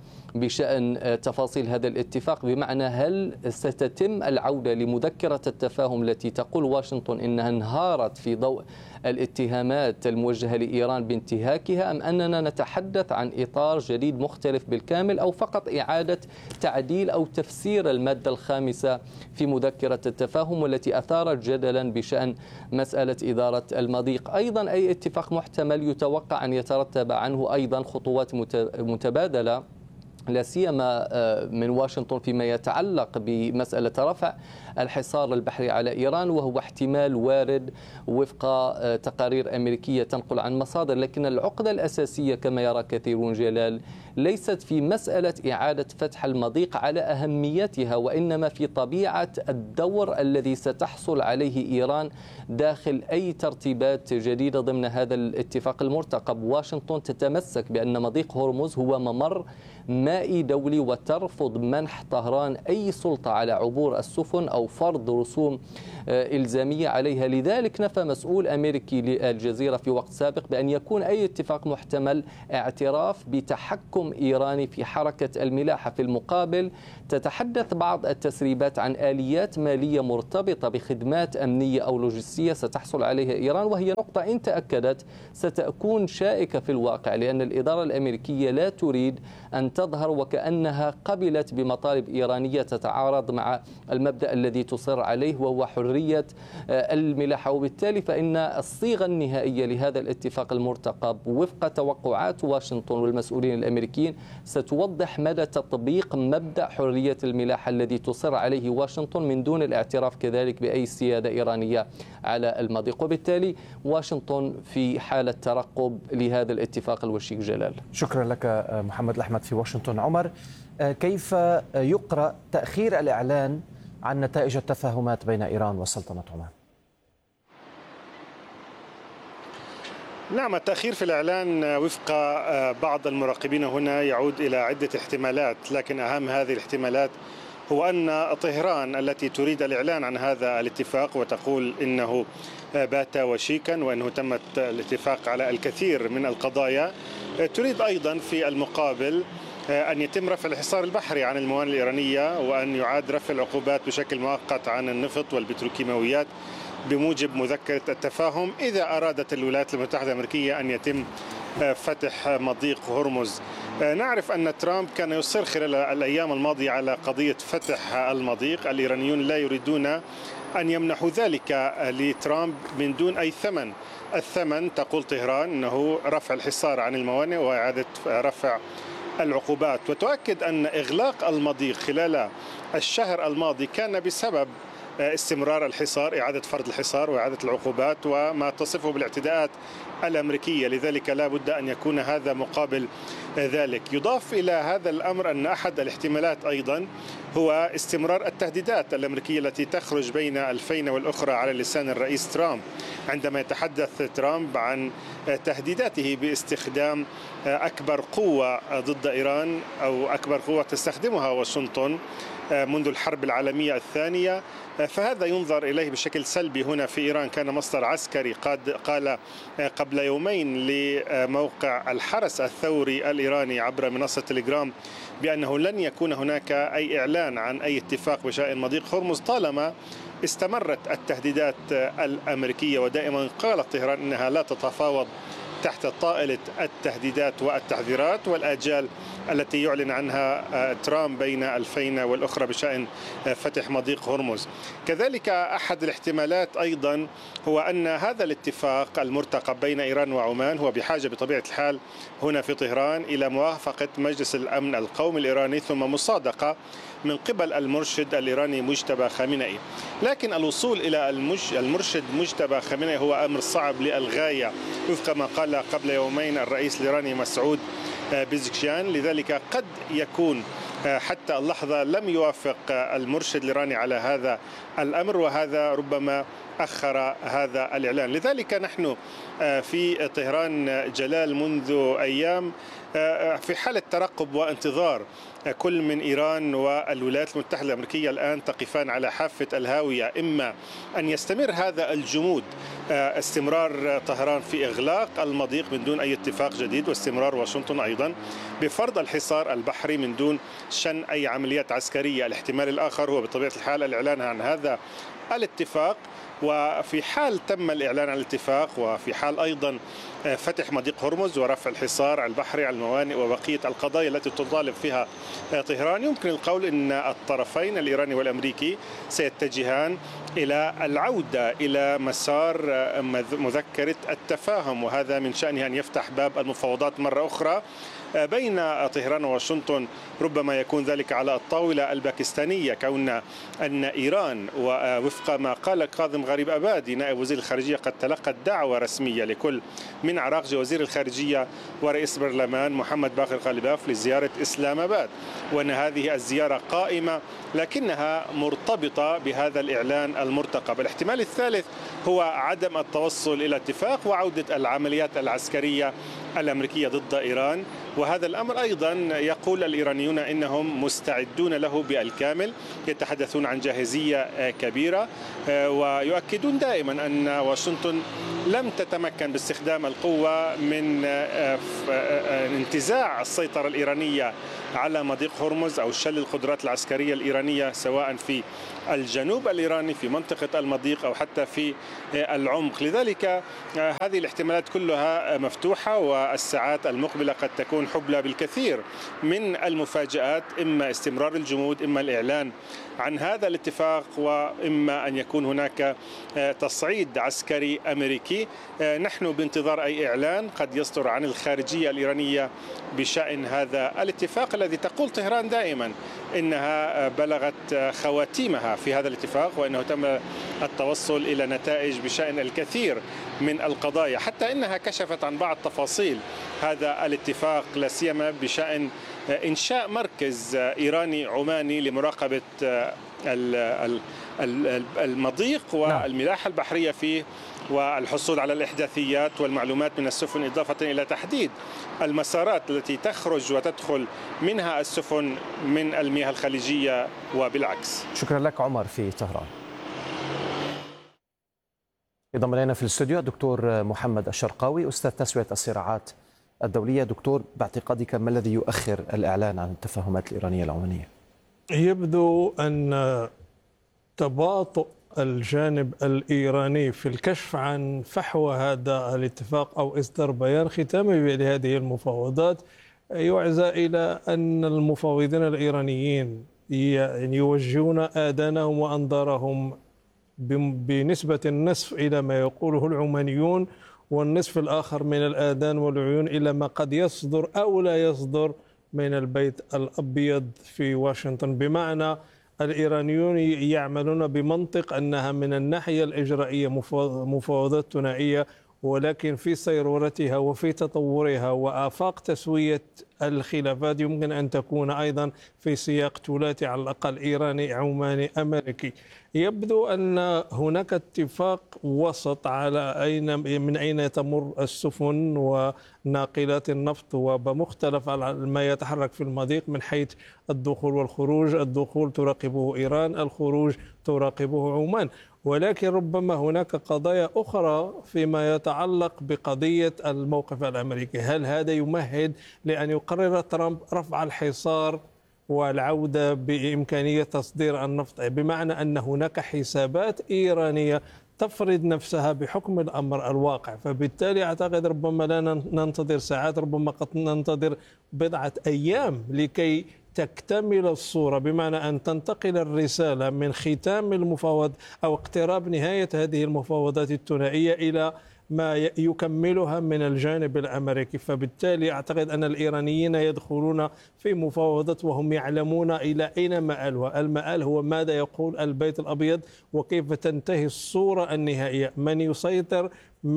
Speaker 10: بشأن تفاصيل هذا الاتفاق، بمعنى هل ستتم العودة لمذكرة التفاهم التي تقول واشنطن إنها انهارت في ضوء الاتهامات الموجهة لإيران بانتهاكها، أم أننا نتحدث عن إطار جديد مختلف بالكامل، أو فقط إعادة تعديل أو تفسير المادة الخامسة في مذكرة التفاهم والتي أثارت جدلا بشأن مسألة إدارة المضيق. أيضا أي اتفاق محتمل يتوقع أن يترتب عنه أيضا خطوات متبادلة، لا سيما من واشنطن فيما يتعلق بمسألة رفع الحصار البحري على إيران، وهو احتمال وارد وفق تقارير أمريكية تنقل عن مصادر. لكن العقدة الأساسية كما يرى كثيرون جلال ليست في مسألة إعادة فتح المضيق على أهميتها، وإنما في طبيعة الدور الذي ستحصل عليه إيران داخل أي ترتيبات جديدة ضمن هذا الاتفاق المرتقب. واشنطن تتمسك بأن مضيق هرمز هو ممر مائي دولي، وترفض منح طهران أي سلطة على عبور السفن أو فرض رسوم إلزامية عليها. لذلك نفى مسؤول أمريكي للجزيرة في وقت سابق بأن يكون أي اتفاق محتمل اعتراف بتحكم إيراني في حركة الملاحة. في المقابل تتحدث بعض التسريبات عن آليات مالية مرتبطة بخدمات أمنية أو لوجستية ستحصل عليها إيران، وهي نقطة إن تأكدت ستكون شائكة في الواقع، لأن الإدارة الأمريكية لا تريد أن تظهر وكأنها قبلت بمطالب إيرانية تتعارض مع المبدأ الذي تصر عليه وهو حرية الملاحة. وبالتالي فإن الصيغة النهائية لهذا الاتفاق المرتقب وفق توقعات واشنطن والمسؤولين الأمريكيين ستوضح مدى تطبيق مبدأ حرية الملاحة الذي تصر عليه واشنطن من دون الاعتراف كذلك بأي سيادة إيرانية على المضيق. وبالتالي واشنطن في حالة ترقب لهذا الاتفاق الوشيك. جلال،
Speaker 9: شكرا لك محمد الأحمد في واشنطن. عمر، كيف يقرأ تأخير الإعلان عن نتائج التفاهمات بين إيران وسلطنة عمان؟
Speaker 11: نعم، التأخير في الإعلان وفق بعض المراقبين هنا يعود إلى عدة احتمالات، لكن أهم هذه الاحتمالات هو أن طهران التي تريد الإعلان عن هذا الاتفاق وتقول إنه بات وشيكا وأنه تمت الاتفاق على الكثير من القضايا، تريد أيضا في المقابل أن يتم رفع الحصار البحري عن الموانئ الإيرانية، وأن يعاد رفع العقوبات بشكل مؤقت عن النفط والبتروكيماويات بموجب مذكرة التفاهم إذا أرادت الولايات المتحدة الأمريكية أن يتم فتح مضيق هرمز. نعرف أن ترامب كان يصر خلال الأيام الماضية على قضية فتح المضيق. الإيرانيون لا يريدون أن يمنحوا ذلك لترامب من دون أي ثمن. الثمن تقول طهران أنه رفع الحصار عن الموانئ وإعادة رفع العقوبات. وتؤكد أن إغلاق المضيق خلال الشهر الماضي كان بسبب استمرار الحصار، إعادة فرض الحصار وإعادة العقوبات وما تصفه بالاعتداءات الأمريكية، لذلك لا بد أن يكون هذا مقابل ذلك. يضاف إلى هذا الأمر أن أحد الاحتمالات أيضا هو استمرار التهديدات الأمريكية التي تخرج بين الفين والأخرى على لسان الرئيس ترامب، عندما يتحدث ترامب عن تهديداته باستخدام أكبر قوة ضد إيران أو أكبر قوة تستخدمها واشنطن منذ الحرب العالمية الثانية، فهذا ينظر إليه بشكل سلبي هنا في إيران. كان مصدر عسكري قال قبل يومين لموقع الحرس الثوري الإيراني عبر منصة تليجرام بأنه لن يكون هناك أي إعلان عن أي اتفاق بشأن مضيق هرمز طالما استمرت التهديدات الأمريكية. ودائما قالت طهران أنها لا تتفاوض تحت طائلة التهديدات والتحذيرات والآجال التي يعلن عنها ترامب بين الفين والأخرى بشأن فتح مضيق هرمز. كذلك أحد الاحتمالات أيضا هو أن هذا الاتفاق المرتقب بين إيران وعمان هو بحاجة بطبيعة الحال هنا في طهران إلى موافقة مجلس الأمن القومي الإيراني ثم مصادقة من قبل المرشد الإيراني مجتبى خامنئي. لكن الوصول إلى المرشد مجتبى خامنئي هو أمر صعب للغاية وفق ما قال قبل يومين الرئيس الإيراني مسعود بيزكشان، لذلك قد يكون حتى اللحظة لم يوافق المرشد الإيراني على هذا الأمر، وهذا ربما أخر هذا الإعلان. لذلك نحن في طهران جلال منذ أيام في حالة ترقب وانتظار. كل من إيران والولايات المتحدة الأمريكية الآن تقفان على حافة الهاوية، إما أن يستمر هذا الجمود، استمرار طهران في إغلاق المضيق من دون أي اتفاق جديد، واستمرار واشنطن أيضا بفرض الحصار البحري من دون شن أي عمليات عسكرية. الاحتمال الآخر هو بطبيعة الحال الإعلان عن هذا الاتفاق، وفي حال تم الإعلان عن الاتفاق وفي حال أيضا فتح مضيق هرمز ورفع الحصار البحري على الموانئ وبقية القضايا التي تطالب فيها طهران، يمكن القول أن الطرفين الإيراني والأمريكي سيتجهان إلى العودة إلى مسار مذكرة التفاهم، وهذا من شأنه أن يفتح باب المفاوضات مرة أخرى بين طهران وواشنطن. ربما يكون ذلك على الطاولة الباكستانية، كون أن إيران ووفق ما قال كاظم غريب أبادي نائب وزير الخارجية قد تلقت دعوة رسمية لكل من عراقجي وزير الخارجية ورئيس البرلمان محمد باقر غالباف لزيارة إسلام آباد، وأن هذه الزيارة قائمة لكنها مرتبطة بهذا الإعلان المرتقب. الاحتمال الثالث هو عدم التوصل إلى اتفاق وعودة العمليات العسكرية الأمريكية ضد إيران، وهذا الأمر أيضا يقول الإيرانيون إنهم مستعدون له بالكامل، يتحدثون عن جاهزية كبيرة ويؤكدون دائما أن واشنطن لم تتمكن باستخدام القوة من انتزاع السيطرة الإيرانية على مضيق هرمز أو شل القدرات العسكرية الإيرانية سواء في الجنوب الإيراني في منطقة المضيق أو حتى في العمق. لذلك هذه الاحتمالات كلها مفتوحة، والساعات المقبلة قد تكون حبلى بالكثير من المفاجآت، إما استمرار الجمود، إما الإعلان عن هذا الاتفاق، وإما أن يكون هناك تصعيد عسكري أمريكي. نحن بانتظار أي إعلان قد يصدر عن الخارجية الإيرانية بشأن هذا الاتفاق الذي تقول طهران دائما إنها بلغت خواتيمها في هذا الاتفاق، وإنه تم التوصل إلى نتائج بشأن الكثير من القضايا، حتى إنها كشفت عن بعض تفاصيل هذا الاتفاق، لا سيما بشأن إنشاء مركز إيراني عماني لمراقبة المضيق والملاحة البحرية فيه، والحصول على الإحداثيات والمعلومات من السفن، إضافة إلى تحديد المسارات التي تخرج وتدخل منها السفن من المياه الخليجية وبالعكس.
Speaker 9: شكرا لك عمر في طهران. انضم الينا في الاستوديو الدكتور محمد الشرقاوي، أستاذ تسوية الصراعات الدولية. دكتور، باعتقادك ما الذي يؤخر الإعلان عن التفاهمات الإيرانية العمانية؟
Speaker 12: يبدو أن تباطؤ الجانب الإيراني في الكشف عن فحوى هذا الاتفاق أو إصدار بيان ختامي لهذه المفاوضات يعزى إلى أن المفاوضين الإيرانيين يوجهون آذانهم وأنظارهم بنسبة النصف إلى ما يقوله العمانيون، والنصف الآخر من الآذان والعيون إلى ما قد يصدر أو لا يصدر من البيت الأبيض في واشنطن. بمعنى الإيرانيون يعملون بمنطق أنها من الناحية الإجرائية مفاوضات ثنائية، ولكن في سيرورتها وفي تطورها وآفاق تسوية الخلافات يمكن أن تكون أيضا في سياق ثلاثي على الأقل إيراني عماني أمريكي. يبدو أن هناك اتفاق وسط على من أين تمر السفن وناقلات النفط وبمختلف ما يتحرك في المضيق من حيث الدخول والخروج. الدخول تراقبه إيران، الخروج تراقبه عمان، ولكن ربما هناك قضايا أخرى فيما يتعلق بقضية الموقف الأمريكي. هل هذا يمهد لأن يقرر ترامب رفع الحصار والعودة بإمكانية تصدير النفط، بمعنى أن هناك حسابات إيرانية تفرض نفسها بحكم الأمر الواقع؟ فبالتالي أعتقد ربما لا ننتظر ساعات، ربما قد ننتظر بضعة أيام لكي تكتمل الصورة، بمعنى أن تنتقل الرسالة من ختام المفاوض أو اقتراب نهاية هذه المفاوضات الثنائية إلى ما يكملها من الجانب الأمريكي. فبالتالي أعتقد أن الإيرانيين يدخلون في مفاوضات وهم يعلمون إلى أين مآلها. المآل هو ماذا يقول البيت الأبيض وكيف تنتهي الصورة النهائية، من يسيطر،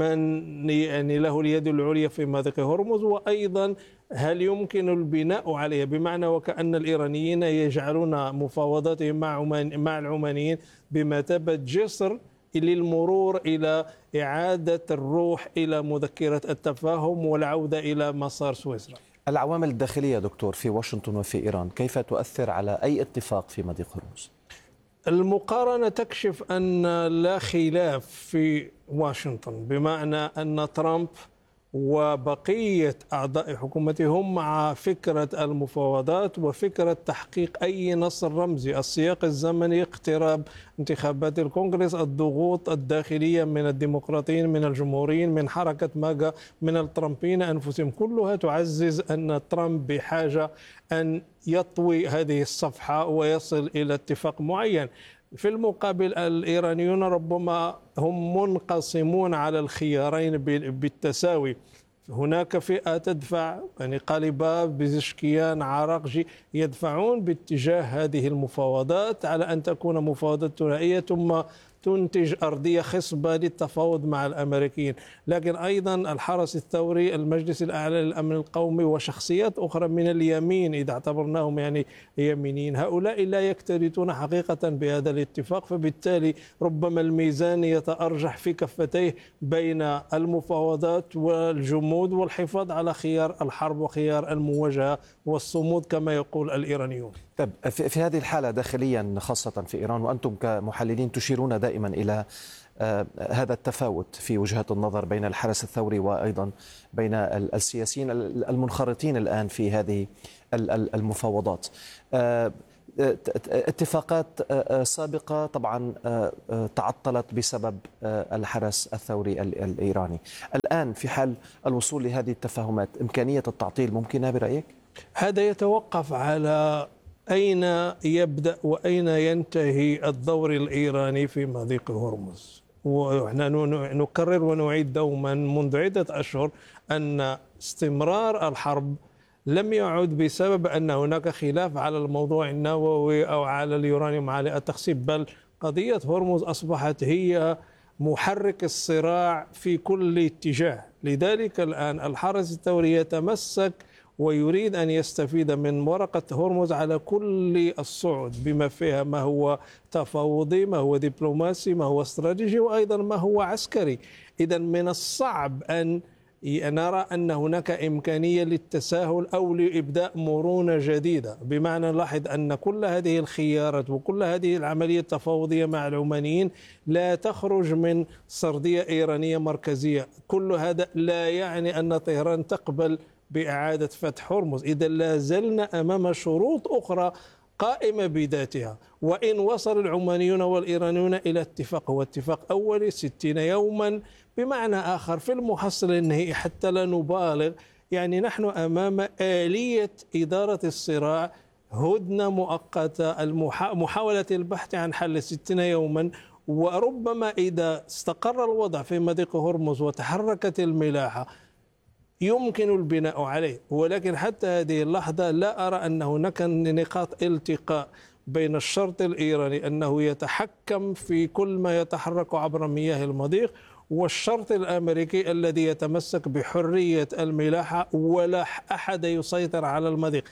Speaker 12: من يعني له اليد العليا في مضيق هرمز، وأيضا هل يمكن البناء عليها، بمعنى وكأن الإيرانيين يجعلون مفاوضاتهم مع العمانيين بمثابة جسر للمرور إلى إعادة الروح إلى مذكرة التفاهم والعودة إلى مسار سويسرا.
Speaker 9: العوامل الداخلية دكتور في واشنطن وفي إيران كيف تؤثر على أي اتفاق في مضيق هرمز؟
Speaker 12: المقارنة تكشف أن لا خلاف في واشنطن، بمعنى أن ترامب وبقية أعضاء حكومته هم مع فكرة المفاوضات وفكرة تحقيق أي نصر رمزي. السياق الزمني اقتراب انتخابات الكونغرس، الضغوط الداخلية من الديمقراطيين، من الجمهوريين، من حركة ماجا، من الترامبيين أنفسهم، كلها تعزز أن ترامب بحاجة أن يطوي هذه الصفحة ويصل إلى اتفاق معين. في المقابل الإيرانيون ربما هم منقسمون على الخيارين بالتساوي. هناك فئة تدفع، يعني قالباف، بزشكيان، عراقجي، يدفعون باتجاه هذه المفاوضات على أن تكون مفاوضات ثنائية ثم تنتج أرضية خصبة للتفاوض مع الأمريكيين. لكن أيضا الحرس الثوري، المجلس الأعلى للأمن القومي، وشخصيات أخرى من اليمين إذا اعتبرناهم يعني يمينيين، هؤلاء لا يكترثون حقيقة بهذا الاتفاق، فبالتالي ربما الميزان يتأرجح في كفتيه بين المفاوضات والجمود والحفاظ على خيار الحرب وخيار المواجهة والصمود كما يقول الإيرانيون.
Speaker 9: طيب في هذه الحالة داخليا خاصة في إيران، وأنتم كمحللين تشيرون دائما إلى هذا التفاوت في وجهات النظر بين الحرس الثوري وأيضا بين السياسيين المنخرطين الآن في هذه المفاوضات. اتفاقات سابقة طبعا تعطلت بسبب الحرس الثوري الإيراني. الآن في حال الوصول لهذه التفاهمات إمكانية التعطيل ممكنة برأيك؟
Speaker 12: هذا يتوقف على أين يبدأ وأين ينتهي الدور الإيراني في مضيق هرمز. ونحن نكرر ونعيد دوما منذ عدة أشهر أن استمرار الحرب لم يعد بسبب أن هناك خلاف على الموضوع النووي أو على اليورانيوم على التخصيب، بل قضية هرمز أصبحت هي محرك الصراع في كل اتجاه. لذلك الآن الحرس الثوري يتمسك ويريد أن يستفيد من ورقة هرمز على كل الصعد، بما فيها ما هو تفاوضي، ما هو دبلوماسي، ما هو استراتيجي، وأيضا ما هو عسكري. إذا من الصعب أن نرى أن هناك إمكانية للتساهل أو لإبداء مرونة جديدة. بمعنى لاحظ أن كل هذه الخيارات وكل هذه العملية التفاوضية مع العمانيين لا تخرج من سردية إيرانية مركزية. كل هذا لا يعني أن طهران تقبل بإعادة فتح هرمز. إذا لا زلنا أمام شروط أخرى قائمة بذاتها. وإن وصل العمانيون والإيرانيون إلى اتفاق، هو اتفاق أولي 60 يوما، بمعنى آخر في المحصل النهائي حتى لا نبالغ، يعني نحن أمام آلية إدارة الصراع، هدنة مؤقتة، محاولة البحث عن حل 60 يوما. وربما إذا استقر الوضع في مضيق هرمز وتحركت الملاحة يمكن البناء عليه. ولكن حتى هذه اللحظة لا أرى أن هناك نقاط التقاء بين الشرط الإيراني أنه يتحكم في كل ما يتحرك عبر مياه المضيق، والشرط الأمريكي الذي يتمسك بحرية الملاحة ولا أحد يسيطر على المضيق.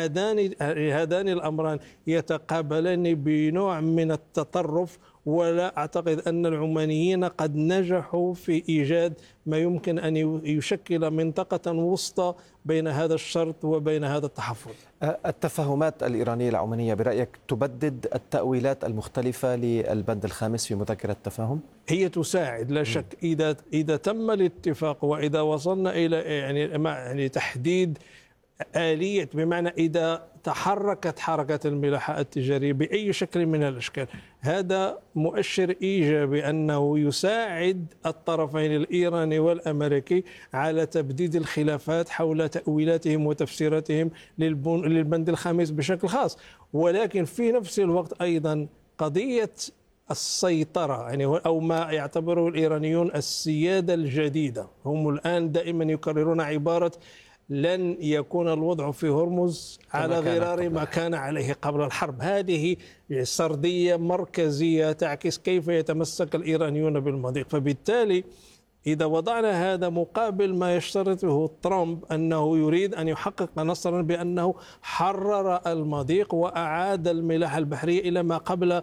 Speaker 12: هذان الأمران يتقابلان بنوع من التطرف، ولا أعتقد أن العمانيين قد نجحوا في إيجاد ما يمكن أن يشكل منطقة وسطى بين هذا الشرط وبين هذا التحفظ.
Speaker 9: التفاهمات الإيرانية العمانية برأيك تبدد التأويلات المختلفة للبند الخامس في مذكرة التفاهم؟
Speaker 12: هي تساعد لا شك. إذا تم الاتفاق وإذا وصلنا إلى يعني تحديد آلية، بمعنى إذا تحركت حركة الملاحة التجارية بأي شكل من الأشكال، هذا مؤشر إيجابي أنه يساعد الطرفين الإيراني والأمريكي على تبديد الخلافات حول تأويلاتهم وتفسيراتهم للبند الخامس بشكل خاص. ولكن في نفس الوقت أيضا قضية السيطرة، يعني أو ما يعتبره الإيرانيون السيادة الجديدة. هم الآن دائما يكررون عبارة لن يكون الوضع في هرمز على غرار ما كان عليه قبل الحرب. هذه سردية مركزية تعكس كيف يتمسك الإيرانيون بالمضيق. فبالتالي إذا وضعنا هذا مقابل ما يشترطه ترامب أنه يريد أن يحقق نصرا بأنه حرر المضيق وأعاد الملاحة البحرية إلى ما قبل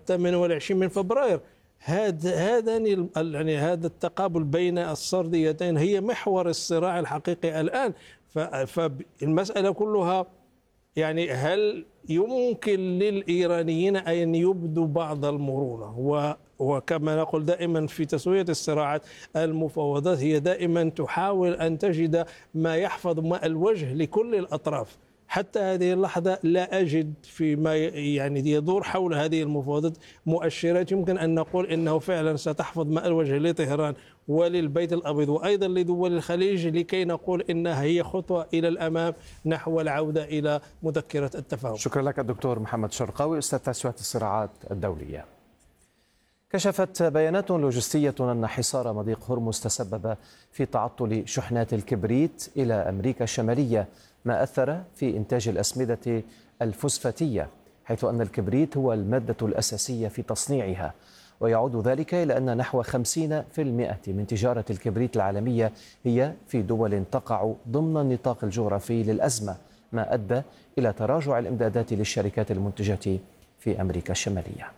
Speaker 12: 28 من فبراير، هذا التقابل بين السرديتين هي محور الصراع الحقيقي الآن. فالمسألة كلها يعني هل يمكن للإيرانيين أن يبدوا بعض المرونة؟ وكما نقول دائما في تسوية الصراعات، المفاوضات هي دائما تحاول أن تجد ما يحفظ ماء الوجه لكل الأطراف. حتى هذه اللحظة لا أجد فيما يعني يدور حول هذه المفاوضات مؤشرات يمكن أن نقول إنه فعلا ستحفظ ماء الوجه لطهران وللبيت الأبيض وأيضا لدول الخليج، لكي نقول إنها هي خطوة إلى الأمام نحو العودة إلى مذكرة التفاهم.
Speaker 9: شكرا لك الدكتور محمد شرقاوي، أستاذ تسوية الصراعات الدولية. كشفت بيانات لوجستية أن حصار مضيق هرمز تسبب في تعطل شحنات الكبريت إلى أمريكا الشمالية، ما أثر في إنتاج الأسمدة الفوسفاتية، حيث أن الكبريت هو المادة الأساسية في تصنيعها. ويعود ذلك إلى أن نحو 50% من تجارة الكبريت العالمية هي في دول تقع ضمن النطاق الجغرافي للأزمة، ما أدى إلى تراجع الإمدادات للشركات المنتجة في أمريكا الشمالية.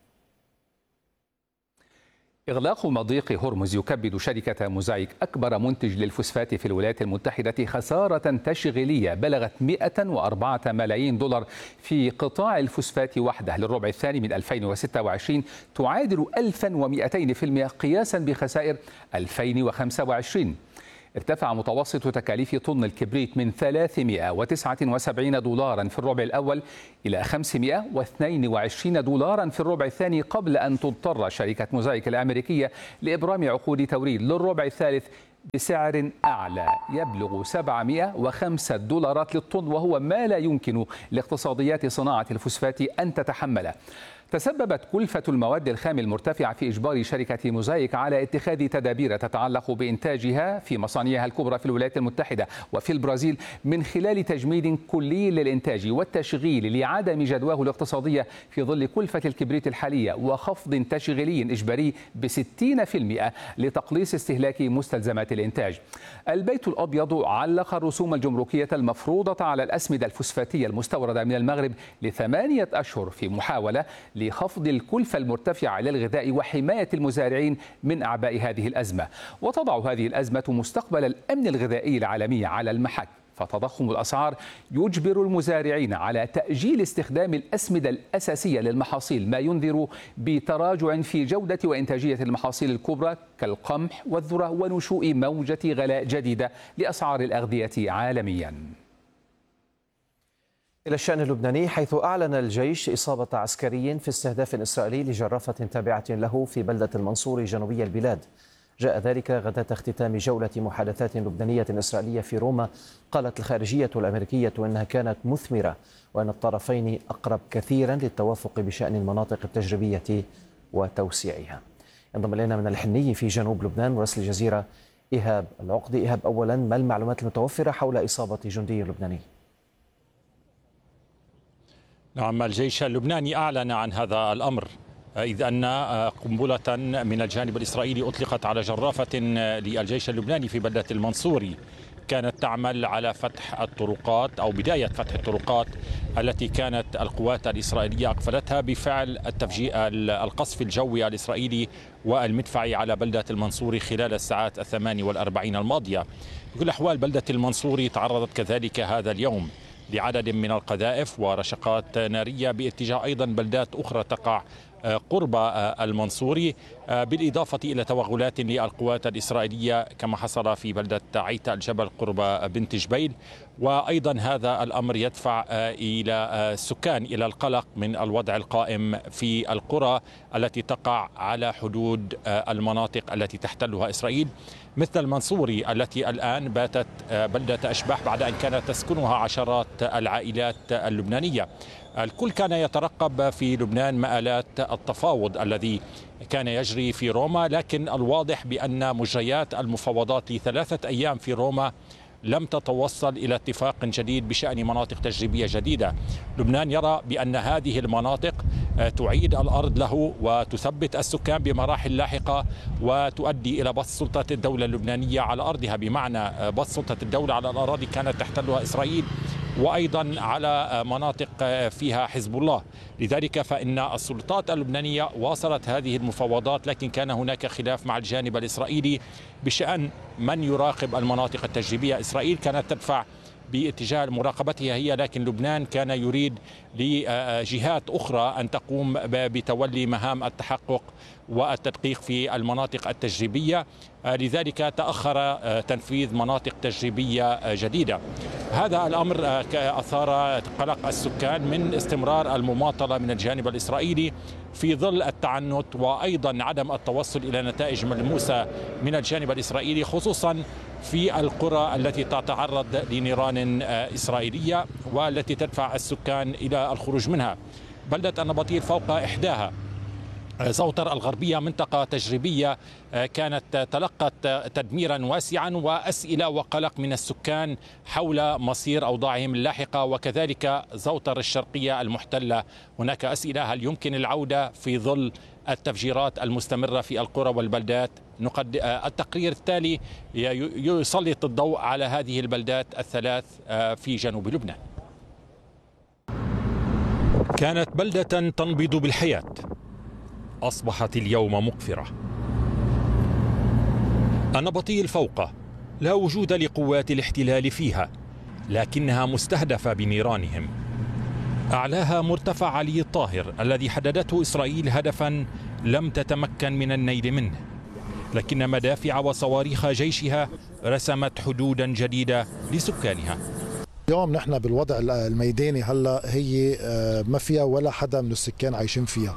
Speaker 13: إغلاق مضيق هرمز يكبد شركة موزايك أكبر منتج للفوسفات في الولايات المتحدة خسارة تشغيلية بلغت 104 ملايين دولار في قطاع الفوسفات وحده للربع الثاني من 2026، تعادل 1200% قياسا بخسائر 2025. ارتفع متوسط تكاليف طن الكبريت من 379 دولارا في الربع الأول إلى 522 دولارا في الربع الثاني، قبل أن تضطر شركة موزايك الأمريكية لإبرام عقود توريد للربع الثالث بسعر أعلى يبلغ 705 دولارات للطن، وهو ما لا يمكن لاقتصاديات صناعة الفوسفات أن تتحمله. تسببت كلفة المواد الخام المرتفعة في إجبار شركة موزايك على اتخاذ تدابير تتعلق بإنتاجها في مصانعها الكبرى في الولايات المتحدة وفي البرازيل من خلال تجميد كلي للإنتاج والتشغيل لعدم جدواه الاقتصادية في ظل كلفة الكبريت الحالية، وخفض تشغيلي إجباري ب60% لتقليص استهلاك مستلزمات الإنتاج. البيت الأبيض علق الرسوم الجمركية المفروضة على الأسمدة الفوسفاتية المستوردة من المغرب ل8 أشهر في محاولة لخفض الكلفة المرتفعة للغذاء وحماية المزارعين من أعباء هذه الأزمة. وتضع هذه الأزمة مستقبل الأمن الغذائي العالمي على المحك، فتضخم الأسعار يجبر المزارعين على تأجيل استخدام الأسمدة الأساسية للمحاصيل، ما ينذر بتراجع في جودة وإنتاجية المحاصيل الكبرى كالقمح والذرة ونشوء موجة غلاء جديدة لأسعار الأغذية عالميا.
Speaker 9: إلى الشأن اللبناني، حيث أعلن الجيش إصابة عسكري في استهداف إسرائيلي لجرافة تابعة له في بلدة المنصوري جنوبي البلاد. جاء ذلك غداة اختتام جولة محادثات لبنانية إسرائيلية في روما. قالت الخارجية الأمريكية أنها كانت مثمرة، وأن الطرفين أقرب كثيرا للتوافق بشأن المناطق التجريبية وتوسيعها. ينضم إلينا من الحني في جنوب لبنان مراسل الجزيرة إيهاب العقدي. إيهاب، أولا ما المعلومات المتوفرة حول إصابة جندي لبناني؟
Speaker 5: نعم، الجيش اللبناني أعلن عن هذا الأمر، إذ أن قنبلة من الجانب الإسرائيلي أطلقت على جرافة للجيش اللبناني في بلدة المنصوري كانت تعمل على فتح الطرقات أو بداية فتح الطرقات التي كانت القوات الإسرائيلية أقفلتها بفعل القصف الجوي الإسرائيلي والمدفعي على بلدة المنصوري خلال الساعات 48 الماضية. بكل الأحوال بلدة المنصوري تعرضت كذلك هذا اليوم لعدد من القذائف ورشقات نارية باتجاه أيضا بلدات أخرى تقع قرب المنصوري، بالإضافة إلى توغلات للقوات الإسرائيلية كما حصل في بلدة عيتا الجبل قرب بنت جبيل. وأيضا هذا الأمر يدفع إلى السكان إلى القلق من الوضع القائم في القرى التي تقع على حدود المناطق التي تحتلها إسرائيل، مثل المنصوري التي الآن باتت بلدة أشباح بعد أن كانت تسكنها عشرات العائلات اللبنانية. الكل كان يترقب في لبنان مآلات التفاوض الذي كان يجري في روما، لكن الواضح بأن مجريات المفاوضات ل3 أيام في روما لم تتوصل إلى اتفاق جديد بشأن مناطق تجريبية جديدة. لبنان يرى بأن هذه المناطق تعيد الأرض له وتثبت السكان بمراحل لاحقة وتؤدي إلى بسط سلطة الدولة اللبنانية على أرضها، بمعنى بسط سلطة الدولة على الأراضي كانت تحتلها إسرائيل وأيضا على مناطق فيها حزب الله. لذلك فإن السلطات اللبنانية واصلت هذه المفاوضات، لكن كان هناك خلاف مع الجانب الإسرائيلي بشأن من يراقب المناطق التجريبية. إسرائيل كانت تدفع باتجاه مراقبتها هي، لكن لبنان كان يريد لجهات أخرى أن تقوم بتولي مهام التحقق والتدقيق في المناطق التجريبية، لذلك تأخر تنفيذ مناطق تجريبية جديدة. هذا الأمر أثار قلق السكان من استمرار المماطلة من الجانب الإسرائيلي في ظل التعنت وأيضا عدم التوصل إلى نتائج ملموسة من الجانب الإسرائيلي، خصوصا في القرى التي تتعرض لنيران إسرائيلية والتي تدفع السكان إلى الخروج منها. بلدة النباطيل فوق إحداها زوطر الغربية منطقة تجريبية كانت تلقت تدميرا واسعا وأسئلة وقلق من السكان حول مصير أوضاعهم اللاحقة، وكذلك زوطر الشرقية المحتلة هناك أسئلة: هل يمكن العودة في ظل التفجيرات المستمرة في القرى والبلدات؟ التقرير التالي يسلط الضوء على هذه البلدات الثلاث في جنوب لبنان. كانت بلدة تنبض بالحياة أصبحت اليوم مقفرة. النبطي الفوقة لا وجود لقوات الاحتلال فيها، لكنها مستهدفة بنيرانهم. أعلاها مرتفع علي الطاهر الذي حددته إسرائيل هدفا لم تتمكن من النيل منه، لكن مدافع وصواريخ جيشها رسمت حدودا جديدة لسكانها.
Speaker 14: اليوم نحن بالوضع الميداني هلا هي ما فيها ولا حدا من السكان عايشين فيها.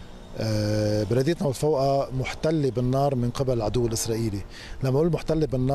Speaker 14: بلديتنا والفوقة محتلة بالنار من قبل العدو الإسرائيلي. لما أقول محتلة بالنار